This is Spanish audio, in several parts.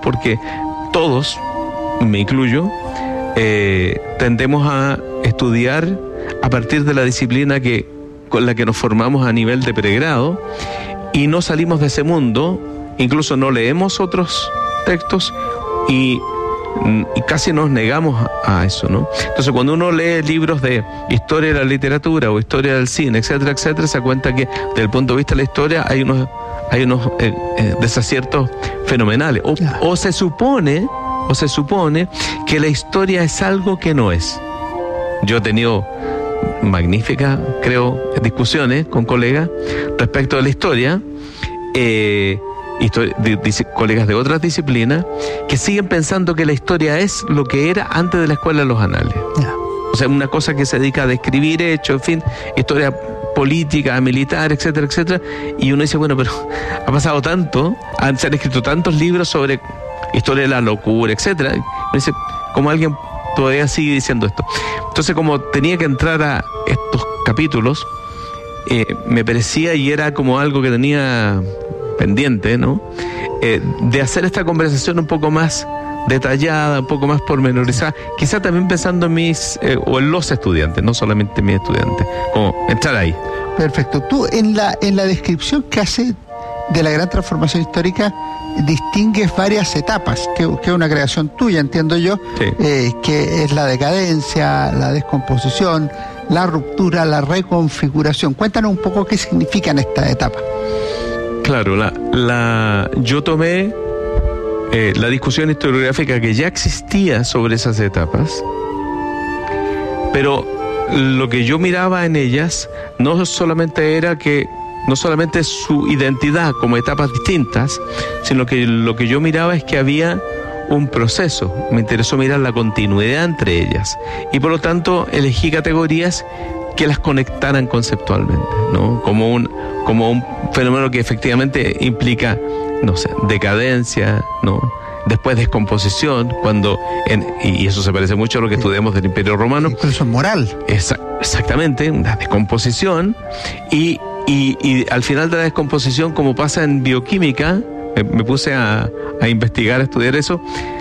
porque todos, me incluyo, tendemos a estudiar a partir de la disciplina con la que nos formamos a nivel de pregrado, y no salimos de ese mundo, incluso no leemos otros textos y casi nos negamos a eso, ¿no? Entonces, cuando uno lee libros de historia de la literatura o historia del cine, etcétera, etcétera, se da cuenta que desde el punto de vista de la historia hay unos desaciertos fenomenales. O se supone que la historia es algo que no es. Yo he tenido magníficas, creo, discusiones con colegas respecto de la historia, colegas de otras disciplinas que siguen pensando que la historia es lo que era antes de la escuela de los anales. O sea, una cosa que se dedica a describir hechos, en fin, historia política, militar, etcétera, etcétera, y uno dice, bueno, pero ha pasado tanto, se han escrito tantos libros sobre historia de la locura, etcétera, y uno dice, ¿cómo alguien todavía sigue diciendo esto? Entonces, como tenía que entrar a estos capítulos, me parecía, y era como algo que tenía pendiente, ¿no? De hacer esta conversación un poco más detallada, un poco más pormenorizada, quizá también pensando en o en los estudiantes, no solamente mis estudiantes, como entrar ahí. Perfecto. Tú en la descripción que hace de la gran transformación histórica distingues varias etapas, que es una creación tuya, entiendo yo, sí. Que es la decadencia, la descomposición, la ruptura, la reconfiguración. Cuéntanos un poco qué significan estas etapas. Claro, yo tomé la discusión historiográfica que ya existía sobre esas etapas, pero lo que yo miraba en ellas no solamente su identidad como etapas distintas, sino que lo que yo miraba es que había un proceso. Me interesó mirar la continuidad entre ellas y por lo tanto elegí categorías que las conectaran conceptualmente, ¿no? Como un fenómeno que efectivamente implica, no sé, decadencia, ¿no? Después descomposición, y eso se parece mucho a lo que estudiamos del Imperio Romano. Incluso moral. Exactamente, una descomposición, y al final de la descomposición, como pasa en bioquímica, me puse a investigar, a estudiar eso,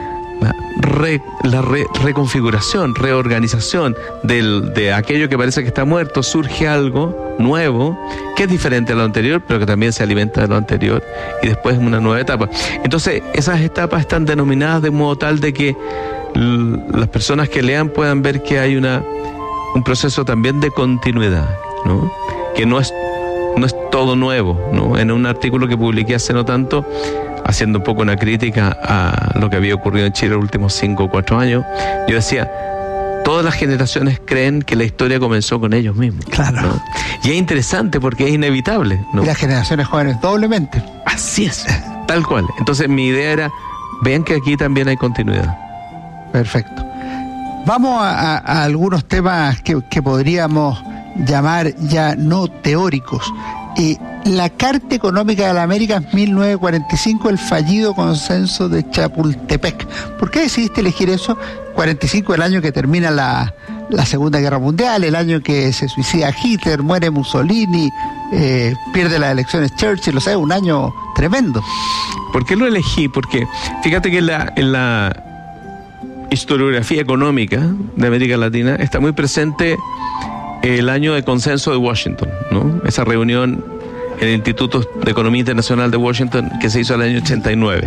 la reconfiguración, reorganización de aquello que parece que está muerto, surge algo nuevo que es diferente a lo anterior, pero que también se alimenta de lo anterior, y después una nueva etapa. Entonces, esas etapas están denominadas de modo tal de que las personas que lean puedan ver que hay un proceso también de continuidad, ¿no? Que no es todo nuevo, ¿no? En un artículo que publiqué hace no tanto, haciendo un poco una crítica a lo que había ocurrido en Chile los últimos 5 o 4 años, yo decía, todas las generaciones creen que la historia comenzó con ellos mismos. Claro. ¿No? Y es interesante porque es inevitable, ¿no? Y las generaciones jóvenes doblemente. Así es, tal cual. Entonces mi idea era, vean que aquí también hay continuidad. Perfecto. Vamos a algunos temas que podríamos llamar ya no teóricos. La Carta Económica de la América es 1945, el fallido consenso de Chapultepec. ¿Por qué decidiste elegir eso? 45, el año que termina la Segunda Guerra Mundial, el año que se suicida Hitler, muere Mussolini, pierde las elecciones Churchill, o sea, un año tremendo. ¿Por qué lo elegí? Porque fíjate que en la historiografía económica de América Latina está muy presente el año de consenso de Washington, ¿no? Esa reunión en el Instituto de Economía Internacional de Washington que se hizo el año 89.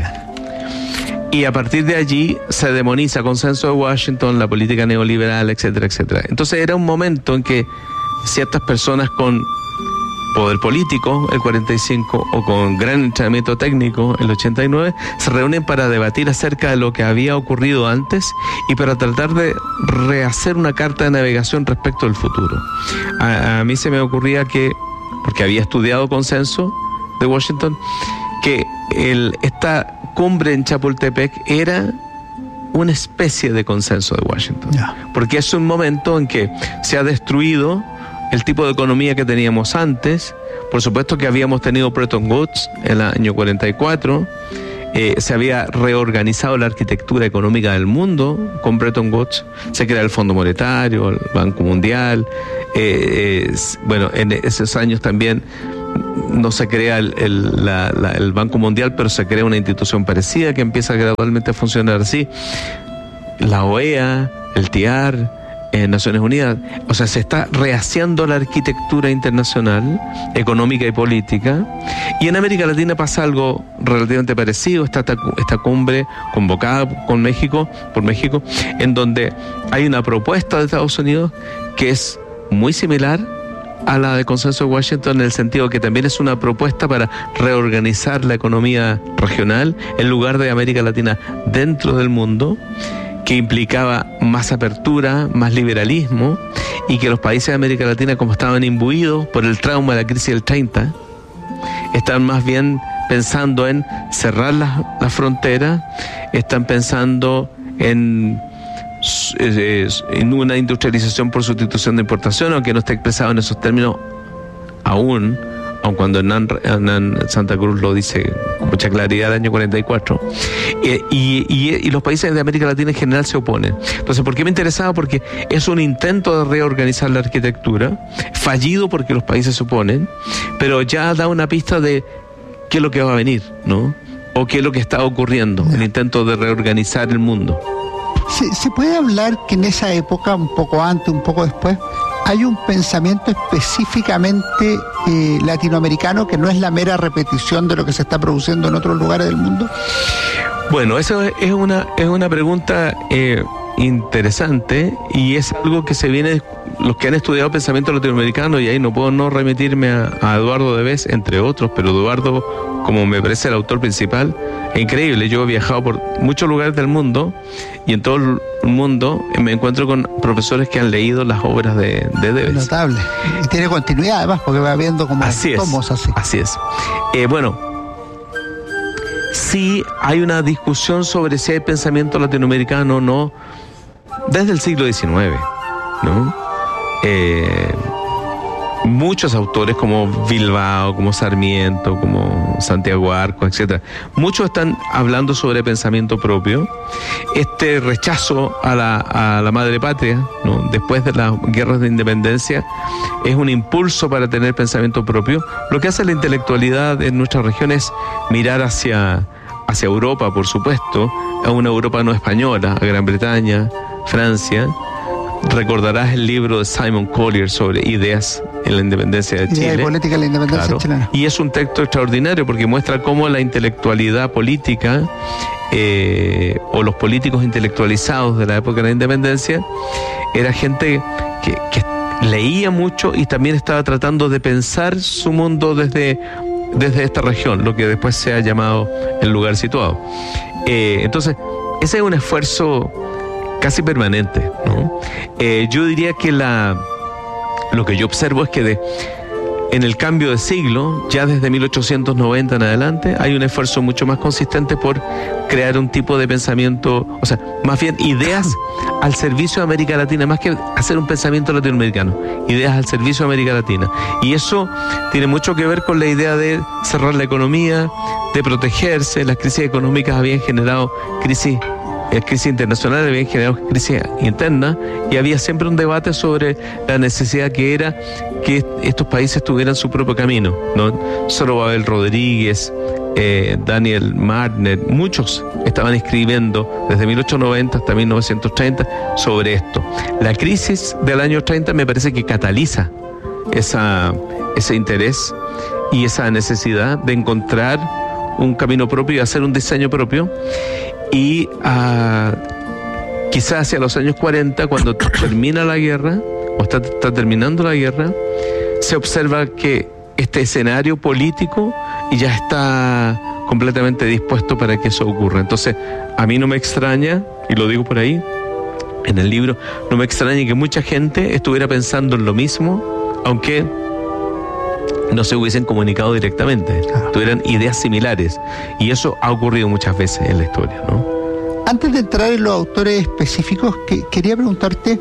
Y a partir de allí se demoniza consenso de Washington, la política neoliberal, etcétera, etcétera. Entonces era un momento en que ciertas personas con poder político, el 45, o con gran entrenamiento técnico, el 89, se reúnen para debatir acerca de lo que había ocurrido antes y para tratar de rehacer una carta de navegación respecto al futuro. A mí se me ocurría que, porque había estudiado consenso de Washington, que esta cumbre en Chapultepec era una especie de consenso de Washington. Porque es un momento en que se ha destruido el tipo de economía que teníamos antes. Por supuesto que habíamos tenido Bretton Woods en el año 44, se había reorganizado la arquitectura económica del mundo con Bretton Woods, se crea el Fondo Monetario, el Banco Mundial, bueno, en esos años también no se crea el Banco Mundial, pero se crea una institución parecida que empieza gradualmente a funcionar así. La OEA, el TIAR, Naciones Unidas, o sea, se está rehaciendo la arquitectura internacional, económica y política, y en América Latina pasa algo relativamente parecido. Está esta cumbre convocada por México, en donde hay una propuesta de Estados Unidos que es muy similar a la de Consenso de Washington, en el sentido que también es una propuesta para reorganizar la economía regional en lugar de América Latina dentro del mundo, que implicaba más apertura, más liberalismo, y que los países de América Latina, como estaban imbuidos por el trauma de la crisis del 30, están más bien pensando en cerrar las fronteras, están pensando en una industrialización por sustitución de importación, aunque no esté expresado en esos términos aún, aun cuando Hernán Santa Cruz lo dice con mucha claridad el año 44, y los países de América Latina en general se oponen. Entonces, ¿por qué me interesaba? Porque es un intento de reorganizar la arquitectura, fallido porque los países se oponen, pero ya da una pista de qué es lo que va a venir, ¿no? O qué es lo que está ocurriendo, el intento de reorganizar el mundo. ¿Se puede hablar que en esa época, un poco antes, un poco después, hay un pensamiento específicamente latinoamericano que no es la mera repetición de lo que se está produciendo en otros lugares del mundo? Bueno, eso es una pregunta interesante, y es algo que se viene, los que han estudiado pensamiento latinoamericano, y ahí no puedo no remitirme a Eduardo Debes, entre otros, pero Eduardo, como me parece el autor principal, es increíble. Yo he viajado por muchos lugares del mundo, y en todo el mundo me encuentro con profesores que han leído las obras de Debes. Notable. Y tiene continuidad además, porque va viendo como tomos así. Así es. Bueno, sí hay una discusión sobre si hay pensamiento latinoamericano o no desde el siglo XIX, ¿no? Muchos autores como Bilbao, como Sarmiento, como Santiago Arcos, etcétera, muchos están hablando sobre pensamiento propio. Este rechazo a la madre patria, ¿no?, después de las guerras de independencia, es un impulso para tener pensamiento propio. Lo que hace la intelectualidad en nuestra región es mirar hacia Europa, por supuesto, a una Europa no española, a Gran Bretaña, Francia. Recordarás el libro de Simon Collier sobre ideas en la independencia de Chile. Idea y política en la independencia chilena. Y es un texto extraordinario porque muestra cómo la intelectualidad política o los políticos intelectualizados de la época de la independencia era gente que leía mucho y también estaba tratando de pensar su mundo desde esta región, lo que después se ha llamado el lugar situado. Entonces, ese es un esfuerzo casi permanente, ¿no? Yo diría que lo que yo observo es que en el cambio de siglo, ya desde 1890 en adelante, hay un esfuerzo mucho más consistente por crear un tipo de pensamiento, o sea, más bien ideas al servicio de América Latina, más que hacer un pensamiento latinoamericano, ideas al servicio de América Latina. Y eso tiene mucho que ver con la idea de cerrar la economía, de protegerse. Las crisis económicas habían generado crisis internacionales, habían generado crisis internas, y había siempre un debate sobre la necesidad que era que estos países tuvieran su propio camino, ¿no? Zorobabel Rodríguez, Daniel Martner, muchos estaban escribiendo desde 1890 hasta 1930 sobre esto. La crisis del año 30 me parece que cataliza ese interés y esa necesidad de encontrar un camino propio y hacer un diseño propio. Y quizás hacia los años 40, cuando termina la guerra, o está terminando la guerra, se observa que este escenario político ya está completamente dispuesto para que eso ocurra. Entonces, a mí no me extraña, y lo digo por ahí en el libro, no me extraña que mucha gente estuviera pensando en lo mismo, aunque no se hubiesen comunicado directamente, tuvieran ideas similares, y eso ha ocurrido muchas veces en la historia, ¿no? Antes de entrar en los autores específicos, quería preguntarte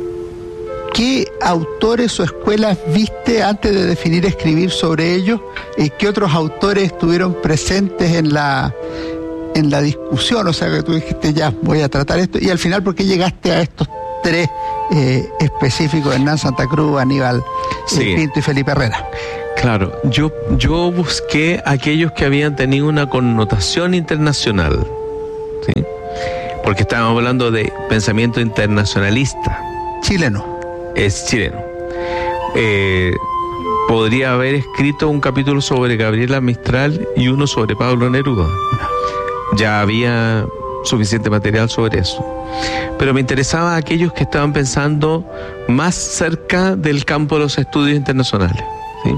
¿qué autores o escuelas viste antes de definir escribir sobre ellos? ¿Qué otros autores estuvieron presentes en la discusión? O sea, que tú dijiste, ya, voy a tratar esto, y al final, ¿por qué llegaste a estos tres específicos, Hernán Santa Cruz, Aníbal Pinto y Felipe Herrera? Claro, yo busqué aquellos que habían tenido una connotación internacional, ¿sí? Porque estábamos hablando de pensamiento internacionalista. Chileno. Es chileno. Podría haber escrito un capítulo sobre Gabriela Mistral y uno sobre Pablo Neruda. Ya había suficiente material sobre eso. Pero me interesaba aquellos que estaban pensando más cerca del campo de los estudios internacionales, ¿sí?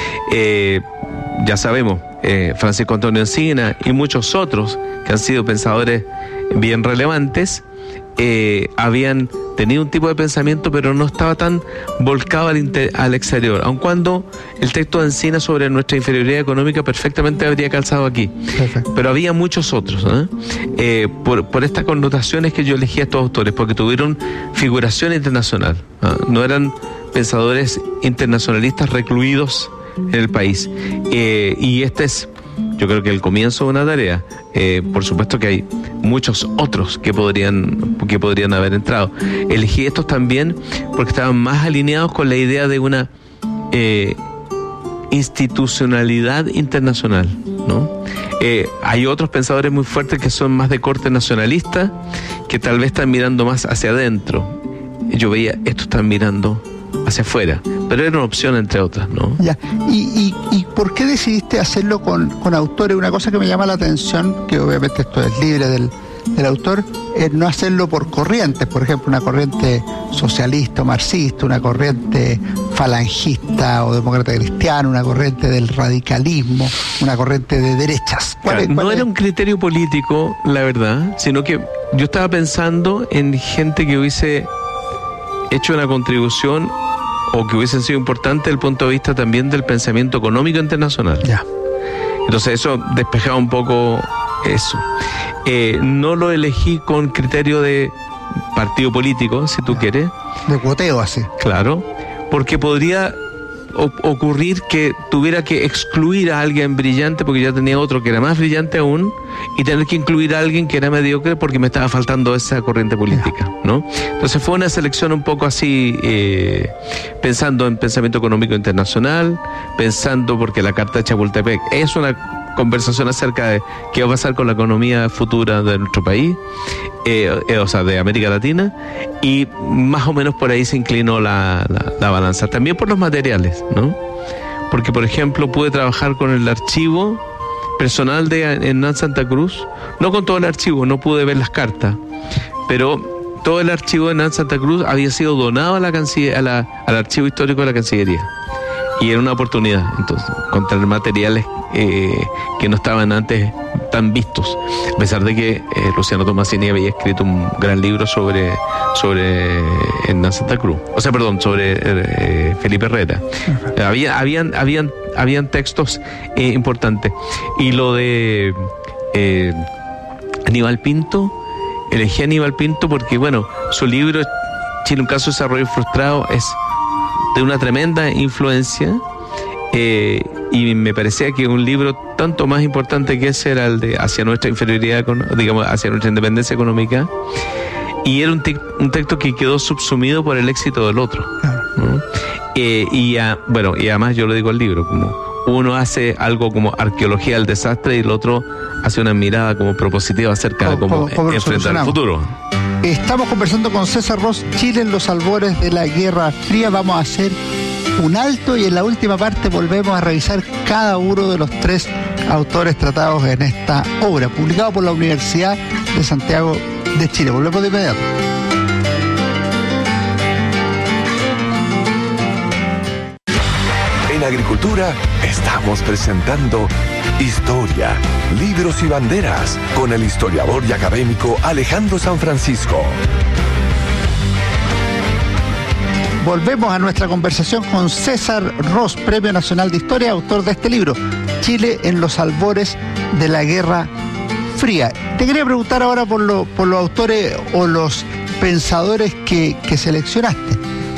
Ya sabemos, Francisco Antonio Encina y muchos otros que han sido pensadores bien relevantes, habían tenido un tipo de pensamiento, pero no estaba tan volcado al exterior, aun cuando el texto de Encina sobre nuestra inferioridad económica perfectamente habría calzado aquí. Perfecto. Pero había muchos otros, por estas connotaciones que yo elegí a estos autores, porque tuvieron figuración internacional, no eran pensadores internacionalistas recluidos en el país, y este es, yo creo que el comienzo de una tarea. Por supuesto que hay muchos otros que podrían haber entrado. Elegí estos también porque estaban más alineados con la idea de una institucionalidad internacional, ¿no? Hay otros pensadores muy fuertes que son más de corte nacionalista, que tal vez están mirando más hacia adentro. Yo veía, estos están mirando hacia afuera, pero era una opción entre otras, ¿no? Ya. ¿Y por qué decidiste hacerlo con autores? Una cosa que me llama la atención, que obviamente esto es libre del autor, es no hacerlo por corrientes, por ejemplo, una corriente socialista o marxista, una corriente falangista o demócrata cristiano, una corriente del radicalismo, una corriente de derechas. No era un criterio político, la verdad, sino que yo estaba pensando en gente que hubiese hecho una contribución o que hubiesen sido importantes desde el punto de vista también del pensamiento económico internacional. Ya. Entonces eso despejaba un poco eso. No lo elegí con criterio de partido político, si tú quieres. De cuoteo así. Claro, porque podría ocurrir que tuviera que excluir a alguien brillante porque ya tenía otro que era más brillante aún, y tener que incluir a alguien que era mediocre porque me estaba faltando esa corriente política, ¿no? Entonces fue una selección un poco así, pensando en pensamiento económico internacional, pensando porque la Carta de Chapultepec es una conversación acerca de qué va a pasar con la economía futura de nuestro país, o sea, de América Latina, y más o menos por ahí se inclinó la balanza. También por los materiales, ¿no? Porque, por ejemplo, pude trabajar con el archivo personal de Hernán Santa Cruz, no con todo el archivo, no pude ver las cartas, pero todo el archivo de Hernán Santa Cruz había sido donado a la al archivo histórico de la Cancillería, y era una oportunidad, entonces, encontrar materiales que no estaban antes tan vistos, a pesar de que Luciano Tomasini había escrito un gran libro sobre Hernán Santa Cruz, sobre Felipe Herrera. Habían textos importantes. Y lo de Aníbal Pinto, elegí a Aníbal Pinto porque, bueno, su libro Chile, un caso de desarrollo frustrado, es de una tremenda influencia, y me parecía que un libro tanto más importante que ese era el de Hacia nuestra inferioridad, digamos, hacia nuestra independencia económica, y era un texto que quedó subsumido por el éxito del otro, ¿no? Y además yo lo digo al libro, como uno hace algo como arqueología del desastre y el otro hace una mirada como propositiva acerca de cómo enfrentar el futuro. Estamos conversando con César Ross, Chile en los albores de la Guerra Fría. Vamos a hacer un alto y en la última parte volvemos a revisar cada uno de los 3 autores tratados en esta obra, publicado por la Universidad de Santiago de Chile. Volvemos de inmediato. En Agricultura estamos presentando Historia, Libros y Banderas con el historiador y académico Alejandro San Francisco. Volvemos a nuestra conversación con César Ross, Premio Nacional de Historia, autor de este libro, Chile en los albores de la Guerra Fría. Te quería preguntar ahora por los autores o los pensadores que seleccionaste.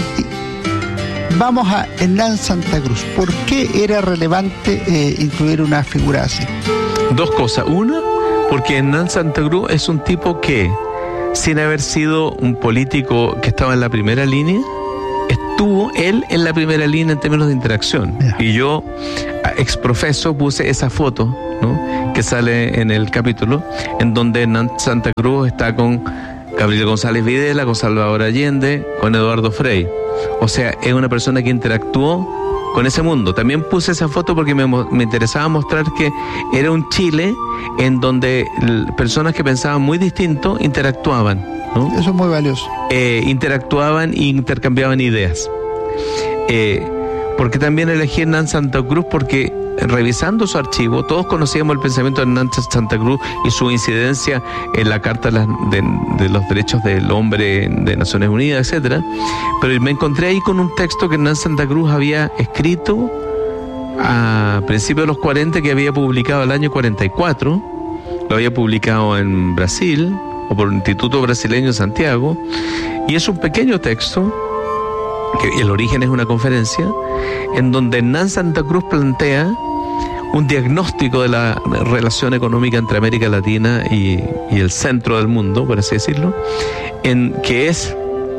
Vamos a Hernán Santa Cruz. ¿Por qué era relevante incluir una figura así? 2 cosas. Una, porque Hernán Santa Cruz es un tipo que, sin haber sido un político que estaba en la primera línea, estuvo él en la primera línea en términos de interacción. Y yo, exprofeso, puse esa foto, ¿no?, que sale en el capítulo, en donde Hernán Santa Cruz está con Gabriel González Videla, con Salvador Allende, con Eduardo Frei. O sea, es una persona que interactuó con ese mundo. También puse esa foto porque me interesaba mostrar que era un Chile en donde personas que pensaban muy distinto interactuaban, ¿no? Eso es muy valioso. Interactuaban e intercambiaban ideas. Porque también elegí a Hernán Santa Cruz porque, revisando su archivo, todos conocíamos el pensamiento de Hernán Santa Cruz y su incidencia en la Carta de los Derechos del Hombre de Naciones Unidas, etcétera. Pero me encontré ahí con un texto que Hernán Santa Cruz había escrito a principios de los 40, que había publicado el año 44, lo había publicado en Brasil, o por el Instituto Brasileño de Santiago, y es un pequeño texto, que el origen es una conferencia, en donde Hernán Santa Cruz plantea un diagnóstico de la relación económica entre América Latina y el centro del mundo, por así decirlo, que es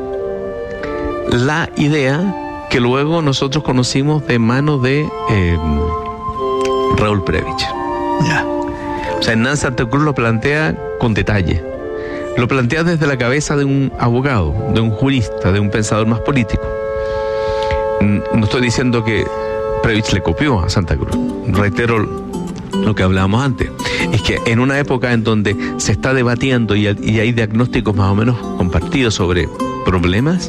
la idea que luego nosotros conocimos de mano de Raúl Prebisch. O sea, Hernán Santa Cruz lo plantea con detalle. Lo plantea desde la cabeza de un abogado, de un jurista, de un pensador más político. No estoy diciendo que Prebisch le copió a Santa Cruz. Reitero lo que hablábamos antes. Es que en una época en donde se está debatiendo y hay diagnósticos más o menos compartidos sobre problemas,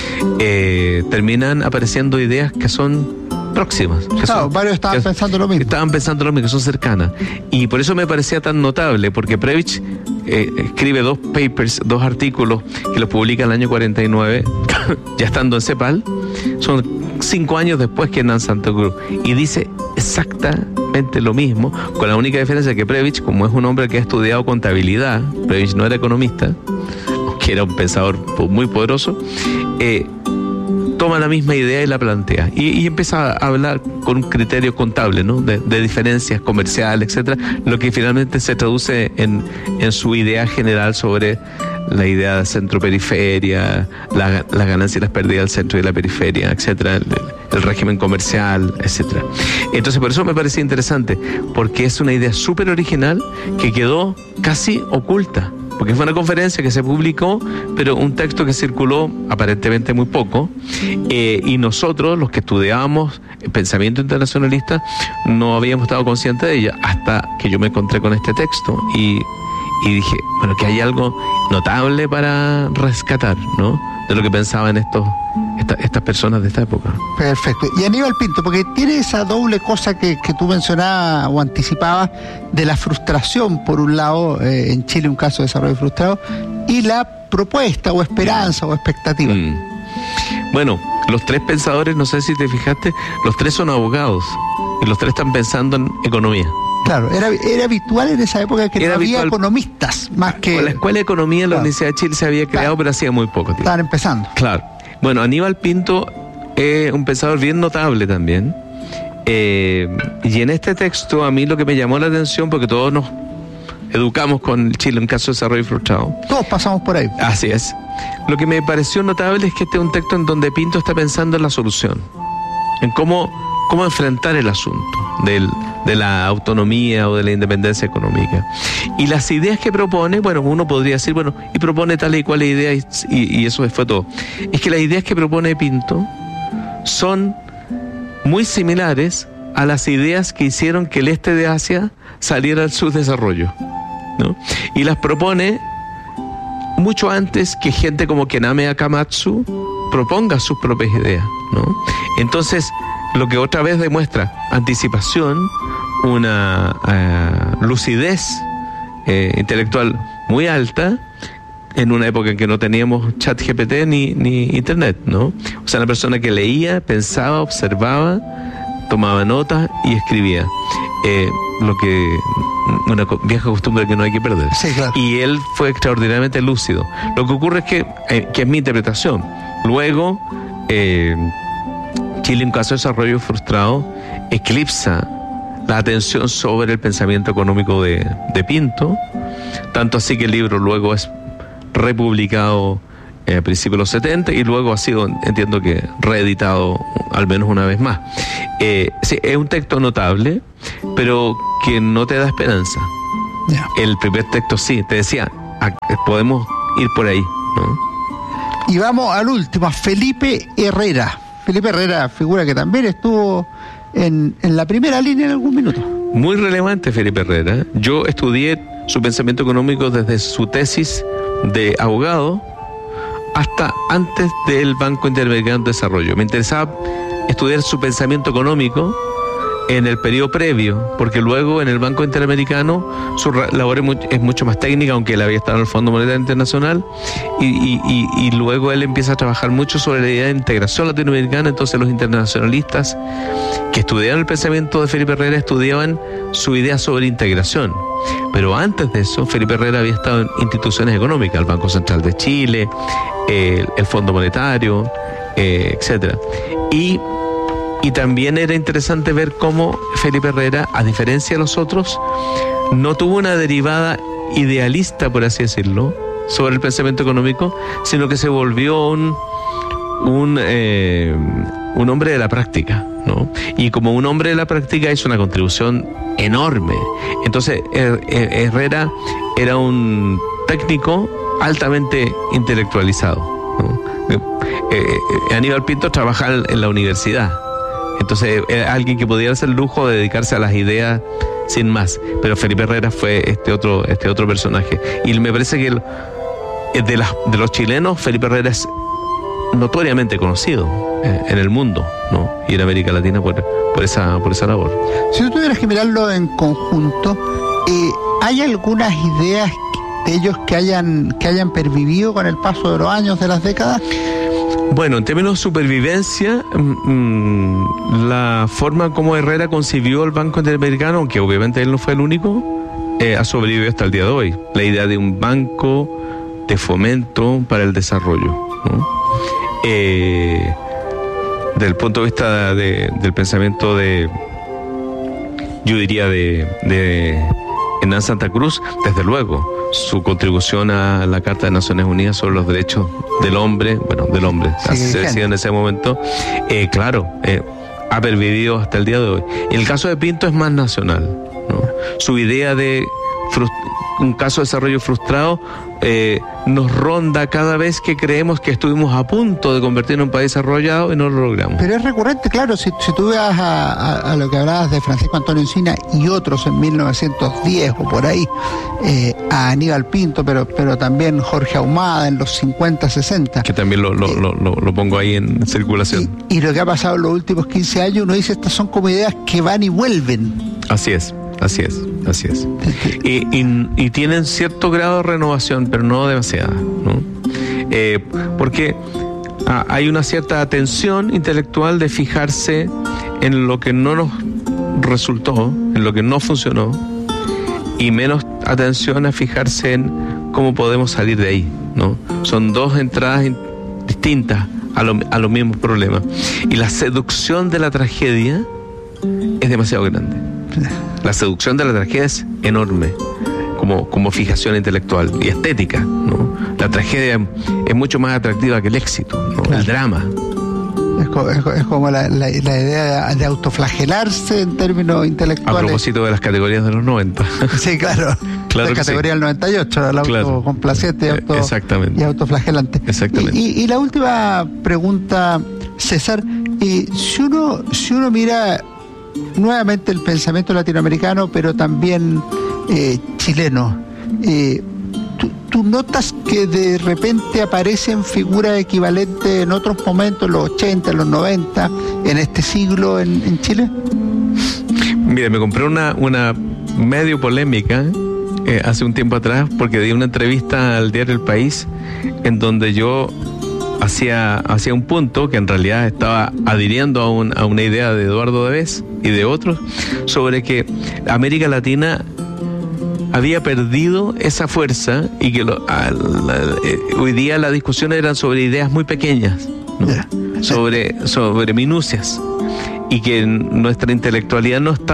terminan apareciendo ideas que son próximas. Varios estaban pensando lo mismo. Estaban pensando lo mismo, que son cercanas. Y por eso me parecía tan notable, porque Prebisch escribe dos artículos que los publica en el año 49, ya estando en CEPAL. Son 5 años después que Hernán Santa Cruz, y dice exactamente lo mismo, con la única diferencia que Prebisch, como es un hombre que ha estudiado contabilidad, Prebisch no era economista, aunque era un pensador muy poderoso, toma la misma idea y la plantea, y empieza a hablar con un criterio contable, ¿no?, de diferencias comerciales, etcétera, lo que finalmente se traduce en su idea general sobre la idea de centro-periferia, las ganancias y las pérdidas del centro y de la periferia, etcétera, el régimen comercial, etcétera. Entonces, por eso me parece interesante, porque es una idea súper original que quedó casi oculta, porque fue una conferencia que se publicó, pero un texto que circuló aparentemente muy poco, y nosotros, los que estudiábamos pensamiento internacionalista, no habíamos estado conscientes de ella, hasta que yo me encontré con este texto y dije, bueno, que hay algo notable para rescatar, ¿no?, de lo que pensaban estas personas de esta época. Perfecto. Y Aníbal Pinto, porque tiene esa doble cosa que tú mencionabas o anticipabas, de la frustración, por un lado, en Chile un caso de desarrollo frustrado, y la propuesta o esperanza o expectativa. Bueno, los tres pensadores, no sé si te fijaste, los tres son abogados y los tres están pensando en economía. Claro, era habitual en esa época que no había economistas más que... Con la Escuela de Economía de la Universidad de Chile se había creado, pero hacía muy poco tiempo. Estaban empezando. Claro. Bueno, Aníbal Pinto es un pensador bien notable también. Y en este texto a mí lo que me llamó la atención, porque todos nos educamos con Chile en caso de desarrollo frustrado. Todos pasamos por ahí. Así es. Lo que me pareció notable es que este es un texto en donde Pinto está pensando en la solución, en cómo enfrentar el asunto de la autonomía o de la independencia económica. Y las ideas que propone, bueno, uno podría decir, bueno, y propone tal y cual idea y eso fue todo. Es que las ideas que propone Pinto son muy similares a las ideas que hicieron que el este de Asia saliera al subdesarrollo, ¿no? Y las propone mucho antes que gente como Kename Akamatsu proponga sus propias ideas, ¿no? Entonces, lo que otra vez demuestra anticipación, una lucidez intelectual muy alta, en una época en que no teníamos ChatGPT ni internet, ¿no? O sea, una persona que leía, pensaba, observaba, tomaba notas y escribía. Lo que una vieja costumbre que no hay que perder. Sí, claro. Y él fue extraordinariamente lúcido. Lo que ocurre es que es mi interpretación. Luego, Chile, en caso de desarrollo frustrado, eclipsa la atención sobre el pensamiento económico de Pinto, tanto así que el libro luego es republicado a principios de los 70, y luego ha sido, entiendo que, reeditado al menos una vez más. Sí, es un texto notable, pero que no te da esperanza. Ya. El primer texto sí, te decía, podemos ir por ahí, ¿no? Y vamos al último, a Felipe Herrera. Felipe Herrera, figura que también estuvo en la primera línea en algún minuto. Muy relevante Felipe Herrera. Yo estudié su pensamiento económico desde su tesis de abogado hasta antes del Banco Interamericano de Desarrollo. Me interesaba estudiar su pensamiento económico en el periodo previo, porque luego en el Banco Interamericano su labor es mucho más técnica, aunque él había estado en el Fondo Monetario Internacional, y luego él empieza a trabajar mucho sobre la idea de integración latinoamericana. Entonces los internacionalistas que estudiaban el pensamiento de Felipe Herrera estudiaban su idea sobre integración. Pero antes de eso, Felipe Herrera había estado en instituciones económicas, el Banco Central de Chile, el Fondo Monetario, etcétera. Y también era interesante ver cómo Felipe Herrera, a diferencia de los otros, no tuvo una derivada idealista, por así decirlo, sobre el pensamiento económico, sino que se volvió un hombre de la práctica, ¿no? Y como un hombre de la práctica hizo una contribución enorme. Entonces Herrera era un técnico altamente intelectualizado, ¿no? Aníbal Pinto trabajaba en la universidad. Entonces era alguien que podía hacer el lujo de dedicarse a las ideas sin más. Pero Felipe Herrera fue este otro personaje. Y me parece que de los chilenos, Felipe Herrera es notoriamente conocido en el mundo, ¿no? Y en América Latina por esa labor. Si tú tuvieras que mirarlo en conjunto, ¿hay algunas ideas de ellos que hayan pervivido con el paso de los años, de las décadas? Bueno, en términos de supervivencia, la forma como Herrera concibió el Banco Interamericano, aunque obviamente él no fue el único, ha sobrevivido hasta el día de hoy. La idea de un banco de fomento para el desarrollo, ¿no? Desde el punto de vista del pensamiento yo diría de Hernán Santa Cruz, desde luego, su contribución a la Carta de Naciones Unidas sobre los derechos del hombre, así se decía en ese momento, ha pervivido hasta el día de hoy. El caso de Pinto es más nacional, ¿no? Su idea de un caso de desarrollo frustrado nos ronda cada vez que creemos que estuvimos a punto de convertirnos en un país desarrollado y no lo logramos. Pero es recurrente, claro, si tú vas a lo que hablabas de Francisco Antonio Encina y otros en 1910 o por ahí, a Aníbal Pinto, pero también Jorge Ahumada en los 50, 60. Que también lo pongo ahí en circulación. Y lo que ha pasado en los últimos 15 años, uno dice, estas son como ideas que van y vuelven. Así es. Y tienen cierto grado de renovación, pero no demasiada, ¿no? Porque hay una cierta atención intelectual de fijarse en lo que no nos resultó, en lo que no funcionó, y menos atención a fijarse en cómo podemos salir de ahí, ¿no? Son dos entradas distintas a los mismos problemas. Y la seducción de la tragedia es demasiado grande. La seducción de la tragedia es enorme, como fijación intelectual y estética, ¿no? La tragedia es mucho más atractiva que el éxito, ¿no? Claro. El drama. Es como la idea de autoflagelarse en términos intelectuales. A propósito de las categorías de los 90. Sí, claro. Claro, la categoría del 98, el autocomplaciente y autoflagelante. Exactamente. Y la última pregunta, César, si uno mira nuevamente el pensamiento latinoamericano, pero también chileno, ¿tú notas que de repente aparecen figuras equivalentes en otros momentos, en los 80, en los 90, en este siglo en Chile? Mira, me compré una medio polémica hace un tiempo atrás, porque di una entrevista al diario El País en donde yo hacía un punto que en realidad estaba adhiriendo a una idea de Eduardo Debes y de otros, sobre que América Latina había perdido esa fuerza y que hoy día las discusiones eran sobre ideas muy pequeñas, ¿no? sobre minucias, y que nuestra intelectualidad no estaba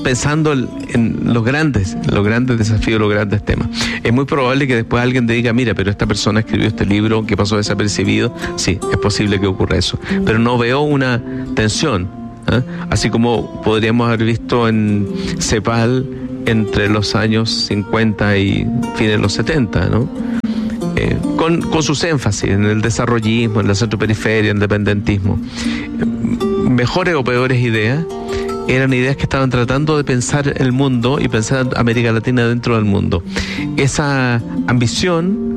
pensando en los grandes desafíos, los grandes temas. Es muy probable que después alguien te diga, mira, pero esta persona escribió este libro que pasó desapercibido. Sí, es posible que ocurra eso, pero no veo una tensión, ¿eh? Así como podríamos haber visto en CEPAL entre los años 50 y fines de los 70, ¿no? Con sus énfasis en el desarrollismo, en la centroperiferia, en el independentismo. Mejores o peores ideas, eran ideas que estaban tratando de pensar el mundo y pensar América Latina dentro del mundo. Esa ambición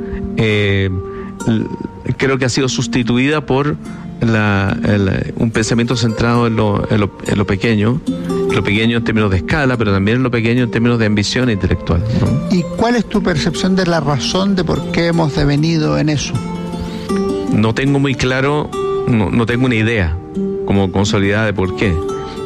creo que ha sido sustituida por un pensamiento centrado en lo pequeño en términos de escala, pero también en lo pequeño en términos de ambición intelectual, ¿no? ¿Y cuál es tu percepción de la razón de por qué hemos devenido en eso? No tengo muy claro, no tengo una idea como consolidada de por qué.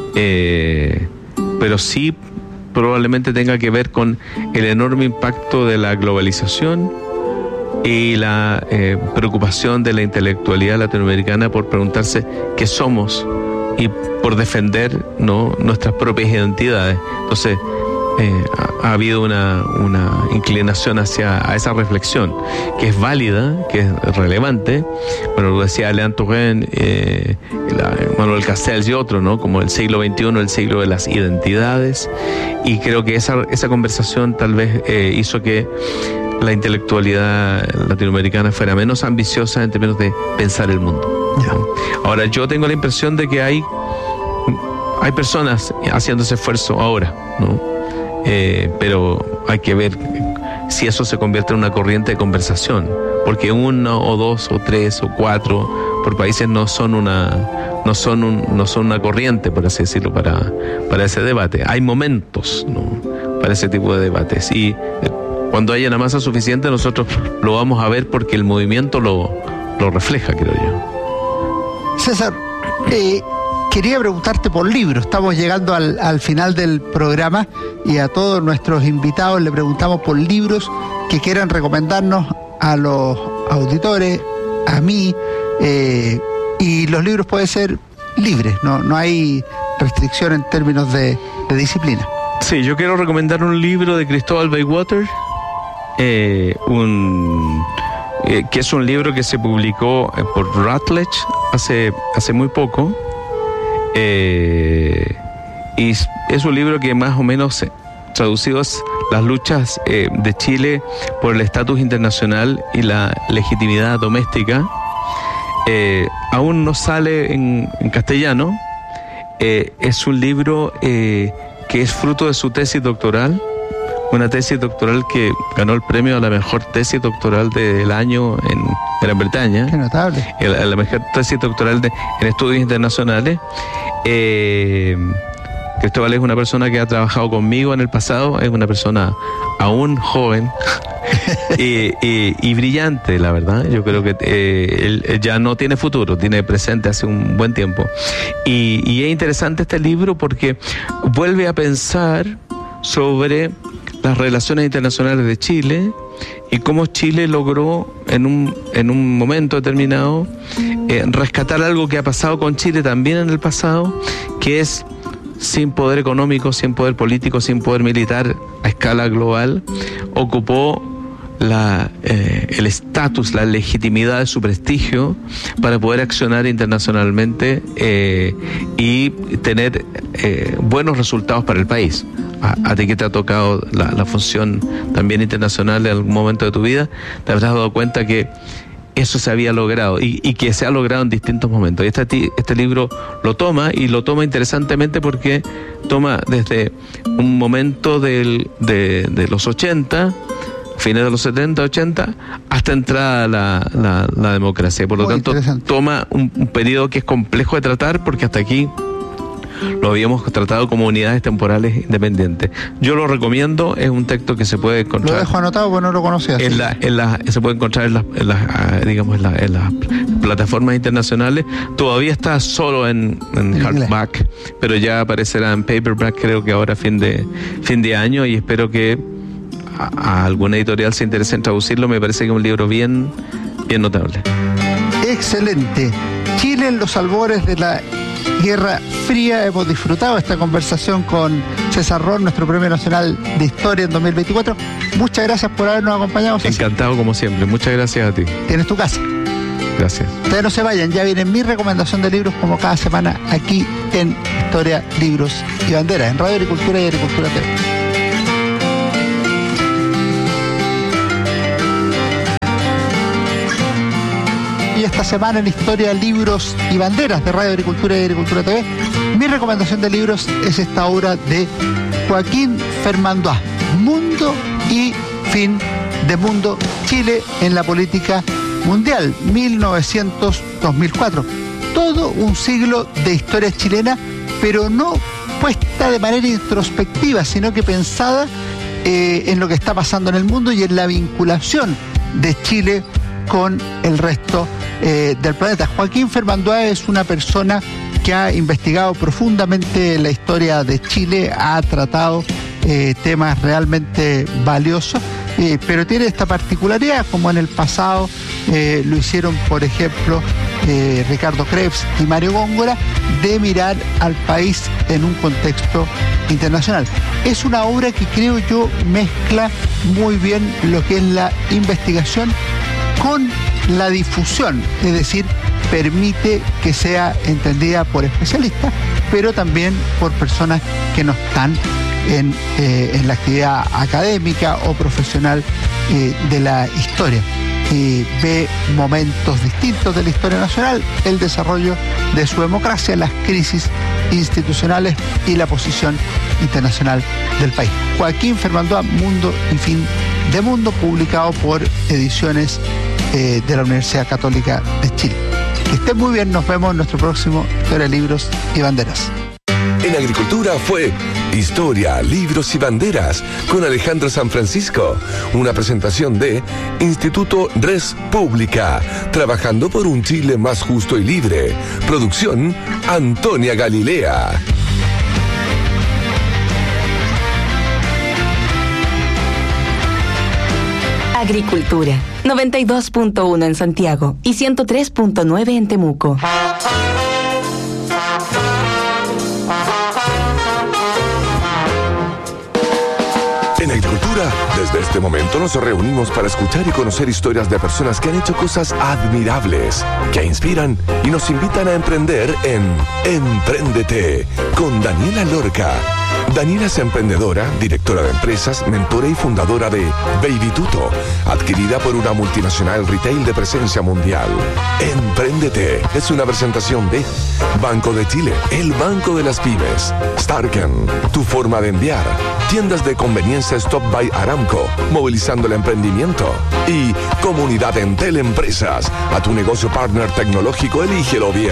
Pero sí probablemente tenga que ver con el enorme impacto de la globalización y la preocupación de la intelectualidad latinoamericana por preguntarse qué somos y por defender, ¿no?, nuestras propias identidades. Entonces ha habido una inclinación hacia esa reflexión, que es válida, que es relevante. Bueno, lo decía Alain Touraine, Manuel Castells y otros, ¿no?, como el siglo XXI, el siglo de las identidades, y creo que esa conversación tal vez hizo que la intelectualidad latinoamericana fuera menos ambiciosa en términos de pensar el mundo. Ahora, yo tengo la impresión de que hay personas haciendo ese esfuerzo ahora, ¿no? Pero hay que ver si eso se convierte en una corriente de conversación, porque 1 o 2 o 3 o 4 por países no son una corriente, por así decirlo, para ese debate. Hay momentos, ¿no?, para ese tipo de debates, y cuando haya una masa suficiente nosotros lo vamos a ver porque el movimiento lo refleja, creo yo. César, quería preguntarte por libros. Estamos llegando al final del programa y a todos nuestros invitados le preguntamos por libros que quieran recomendarnos a los auditores, a mí, y los libros pueden ser libres, no hay restricción en términos de disciplina. Sí, yo quiero recomendar un libro de Cristóbal Bywater, que es un libro que se publicó por Routledge hace muy poco, y es un libro que más o menos traducido es las luchas de Chile por el estatus internacional y la legitimidad doméstica. Aún no sale en castellano. Es un libro que es fruto de su tesis doctoral, una tesis doctoral que ganó el premio a la mejor tesis doctoral del año en Gran Bretaña. Qué notable. La mejor tesis doctoral en estudios internacionales. Cristóbal es una persona que ha trabajado conmigo en el pasado, es una persona aún joven y brillante, la verdad. Yo creo que él ya no tiene futuro, tiene presente hace un buen tiempo. Y es interesante este libro porque vuelve a pensar sobre las relaciones internacionales de Chile y cómo Chile logró en un momento determinado rescatar algo que ha pasado con Chile también en el pasado, que es sin poder económico, sin poder político, sin poder militar a escala global, ocupó el estatus, la legitimidad de su prestigio para poder accionar internacionalmente y tener buenos resultados para el país. A ti que te ha tocado la función también internacional en algún momento de tu vida, te habrás dado cuenta que eso se había logrado y que se ha logrado en distintos momentos. Y este libro lo toma interesantemente porque toma desde un momento de los 80, fines de los 70, 80, hasta entrada la democracia. Por lo tanto, toma un periodo que es complejo de tratar porque hasta aquí lo habíamos tratado como unidades temporales independientes. Yo lo recomiendo, es un texto que se puede encontrar. Lo dejo anotado porque no lo conocía. Se puede encontrar en las plataformas internacionales. Todavía está solo en hardback, pero ya aparecerá en paperback, creo que ahora fin de año, y espero que a alguna editorial se interese en traducirlo. Me parece que es un libro bien notable. Excelente. Chile en los albores de la Guerra Fría. Hemos disfrutado esta conversación con César Ron, nuestro Premio Nacional de Historia en 2024. Muchas gracias por habernos acompañado, César. Encantado como siempre. Muchas gracias a ti. Tienes tu casa. Gracias. Ustedes no se vayan, ya viene mi recomendación de libros como cada semana aquí en Historia, Libros y Banderas, en Radio Agricultura y Agricultura TV. Y esta semana en Historia, Libros y Banderas de Radio Agricultura y Agricultura TV, mi recomendación de libros es esta obra de Joaquín Fermandois, Mundo y Fin de Mundo, Chile en la política mundial, 1900-2004. Todo un siglo de historia chilena, pero no puesta de manera introspectiva, sino que pensada en lo que está pasando en el mundo y en la vinculación de Chile con el resto del planeta. Joaquín Fermandois es una persona que ha investigado profundamente la historia de Chile, ha tratado temas realmente valiosos, pero tiene esta particularidad, como en el pasado lo hicieron, por ejemplo, Ricardo Krebs y Mario Góngora, de mirar al país en un contexto internacional. Es una obra que creo yo mezcla muy bien lo que es la investigación con la difusión, es decir, permite que sea entendida por especialistas, pero también por personas que no están en la actividad académica o profesional de la historia. Ve momentos distintos de la historia nacional, el desarrollo de su democracia, las crisis institucionales y la posición internacional del país. Joaquín Fermandois, Mundo y Fin de Mundo, publicado por Ediciones de la Universidad Católica de Chile. Que estén muy bien, nos vemos en nuestro próximo Historia, Libros y Banderas. En Agricultura fue Historia, Libros y Banderas con Alejandro San Francisco. Una presentación de Instituto Res Pública, trabajando por un Chile más justo y libre. Producción Antonia Galilea. Agricultura, 92.1 en Santiago y 103.9 en Temuco. En Agricultura, desde este momento nos reunimos para escuchar y conocer historias de personas que han hecho cosas admirables, que inspiran y nos invitan a emprender en Empréndete con Daniela Lorca. Daniela es emprendedora, directora de empresas, mentora y fundadora de Baby Tuto, adquirida por una multinacional retail de presencia mundial. Empréndete es una presentación de Banco de Chile, el banco de las pymes. Starken, tu forma de enviar. Tiendas de conveniencia Stop by Aramco, movilizando el emprendimiento. Y Comunidad Entel Empresas, a tu negocio partner tecnológico, elígelo bien.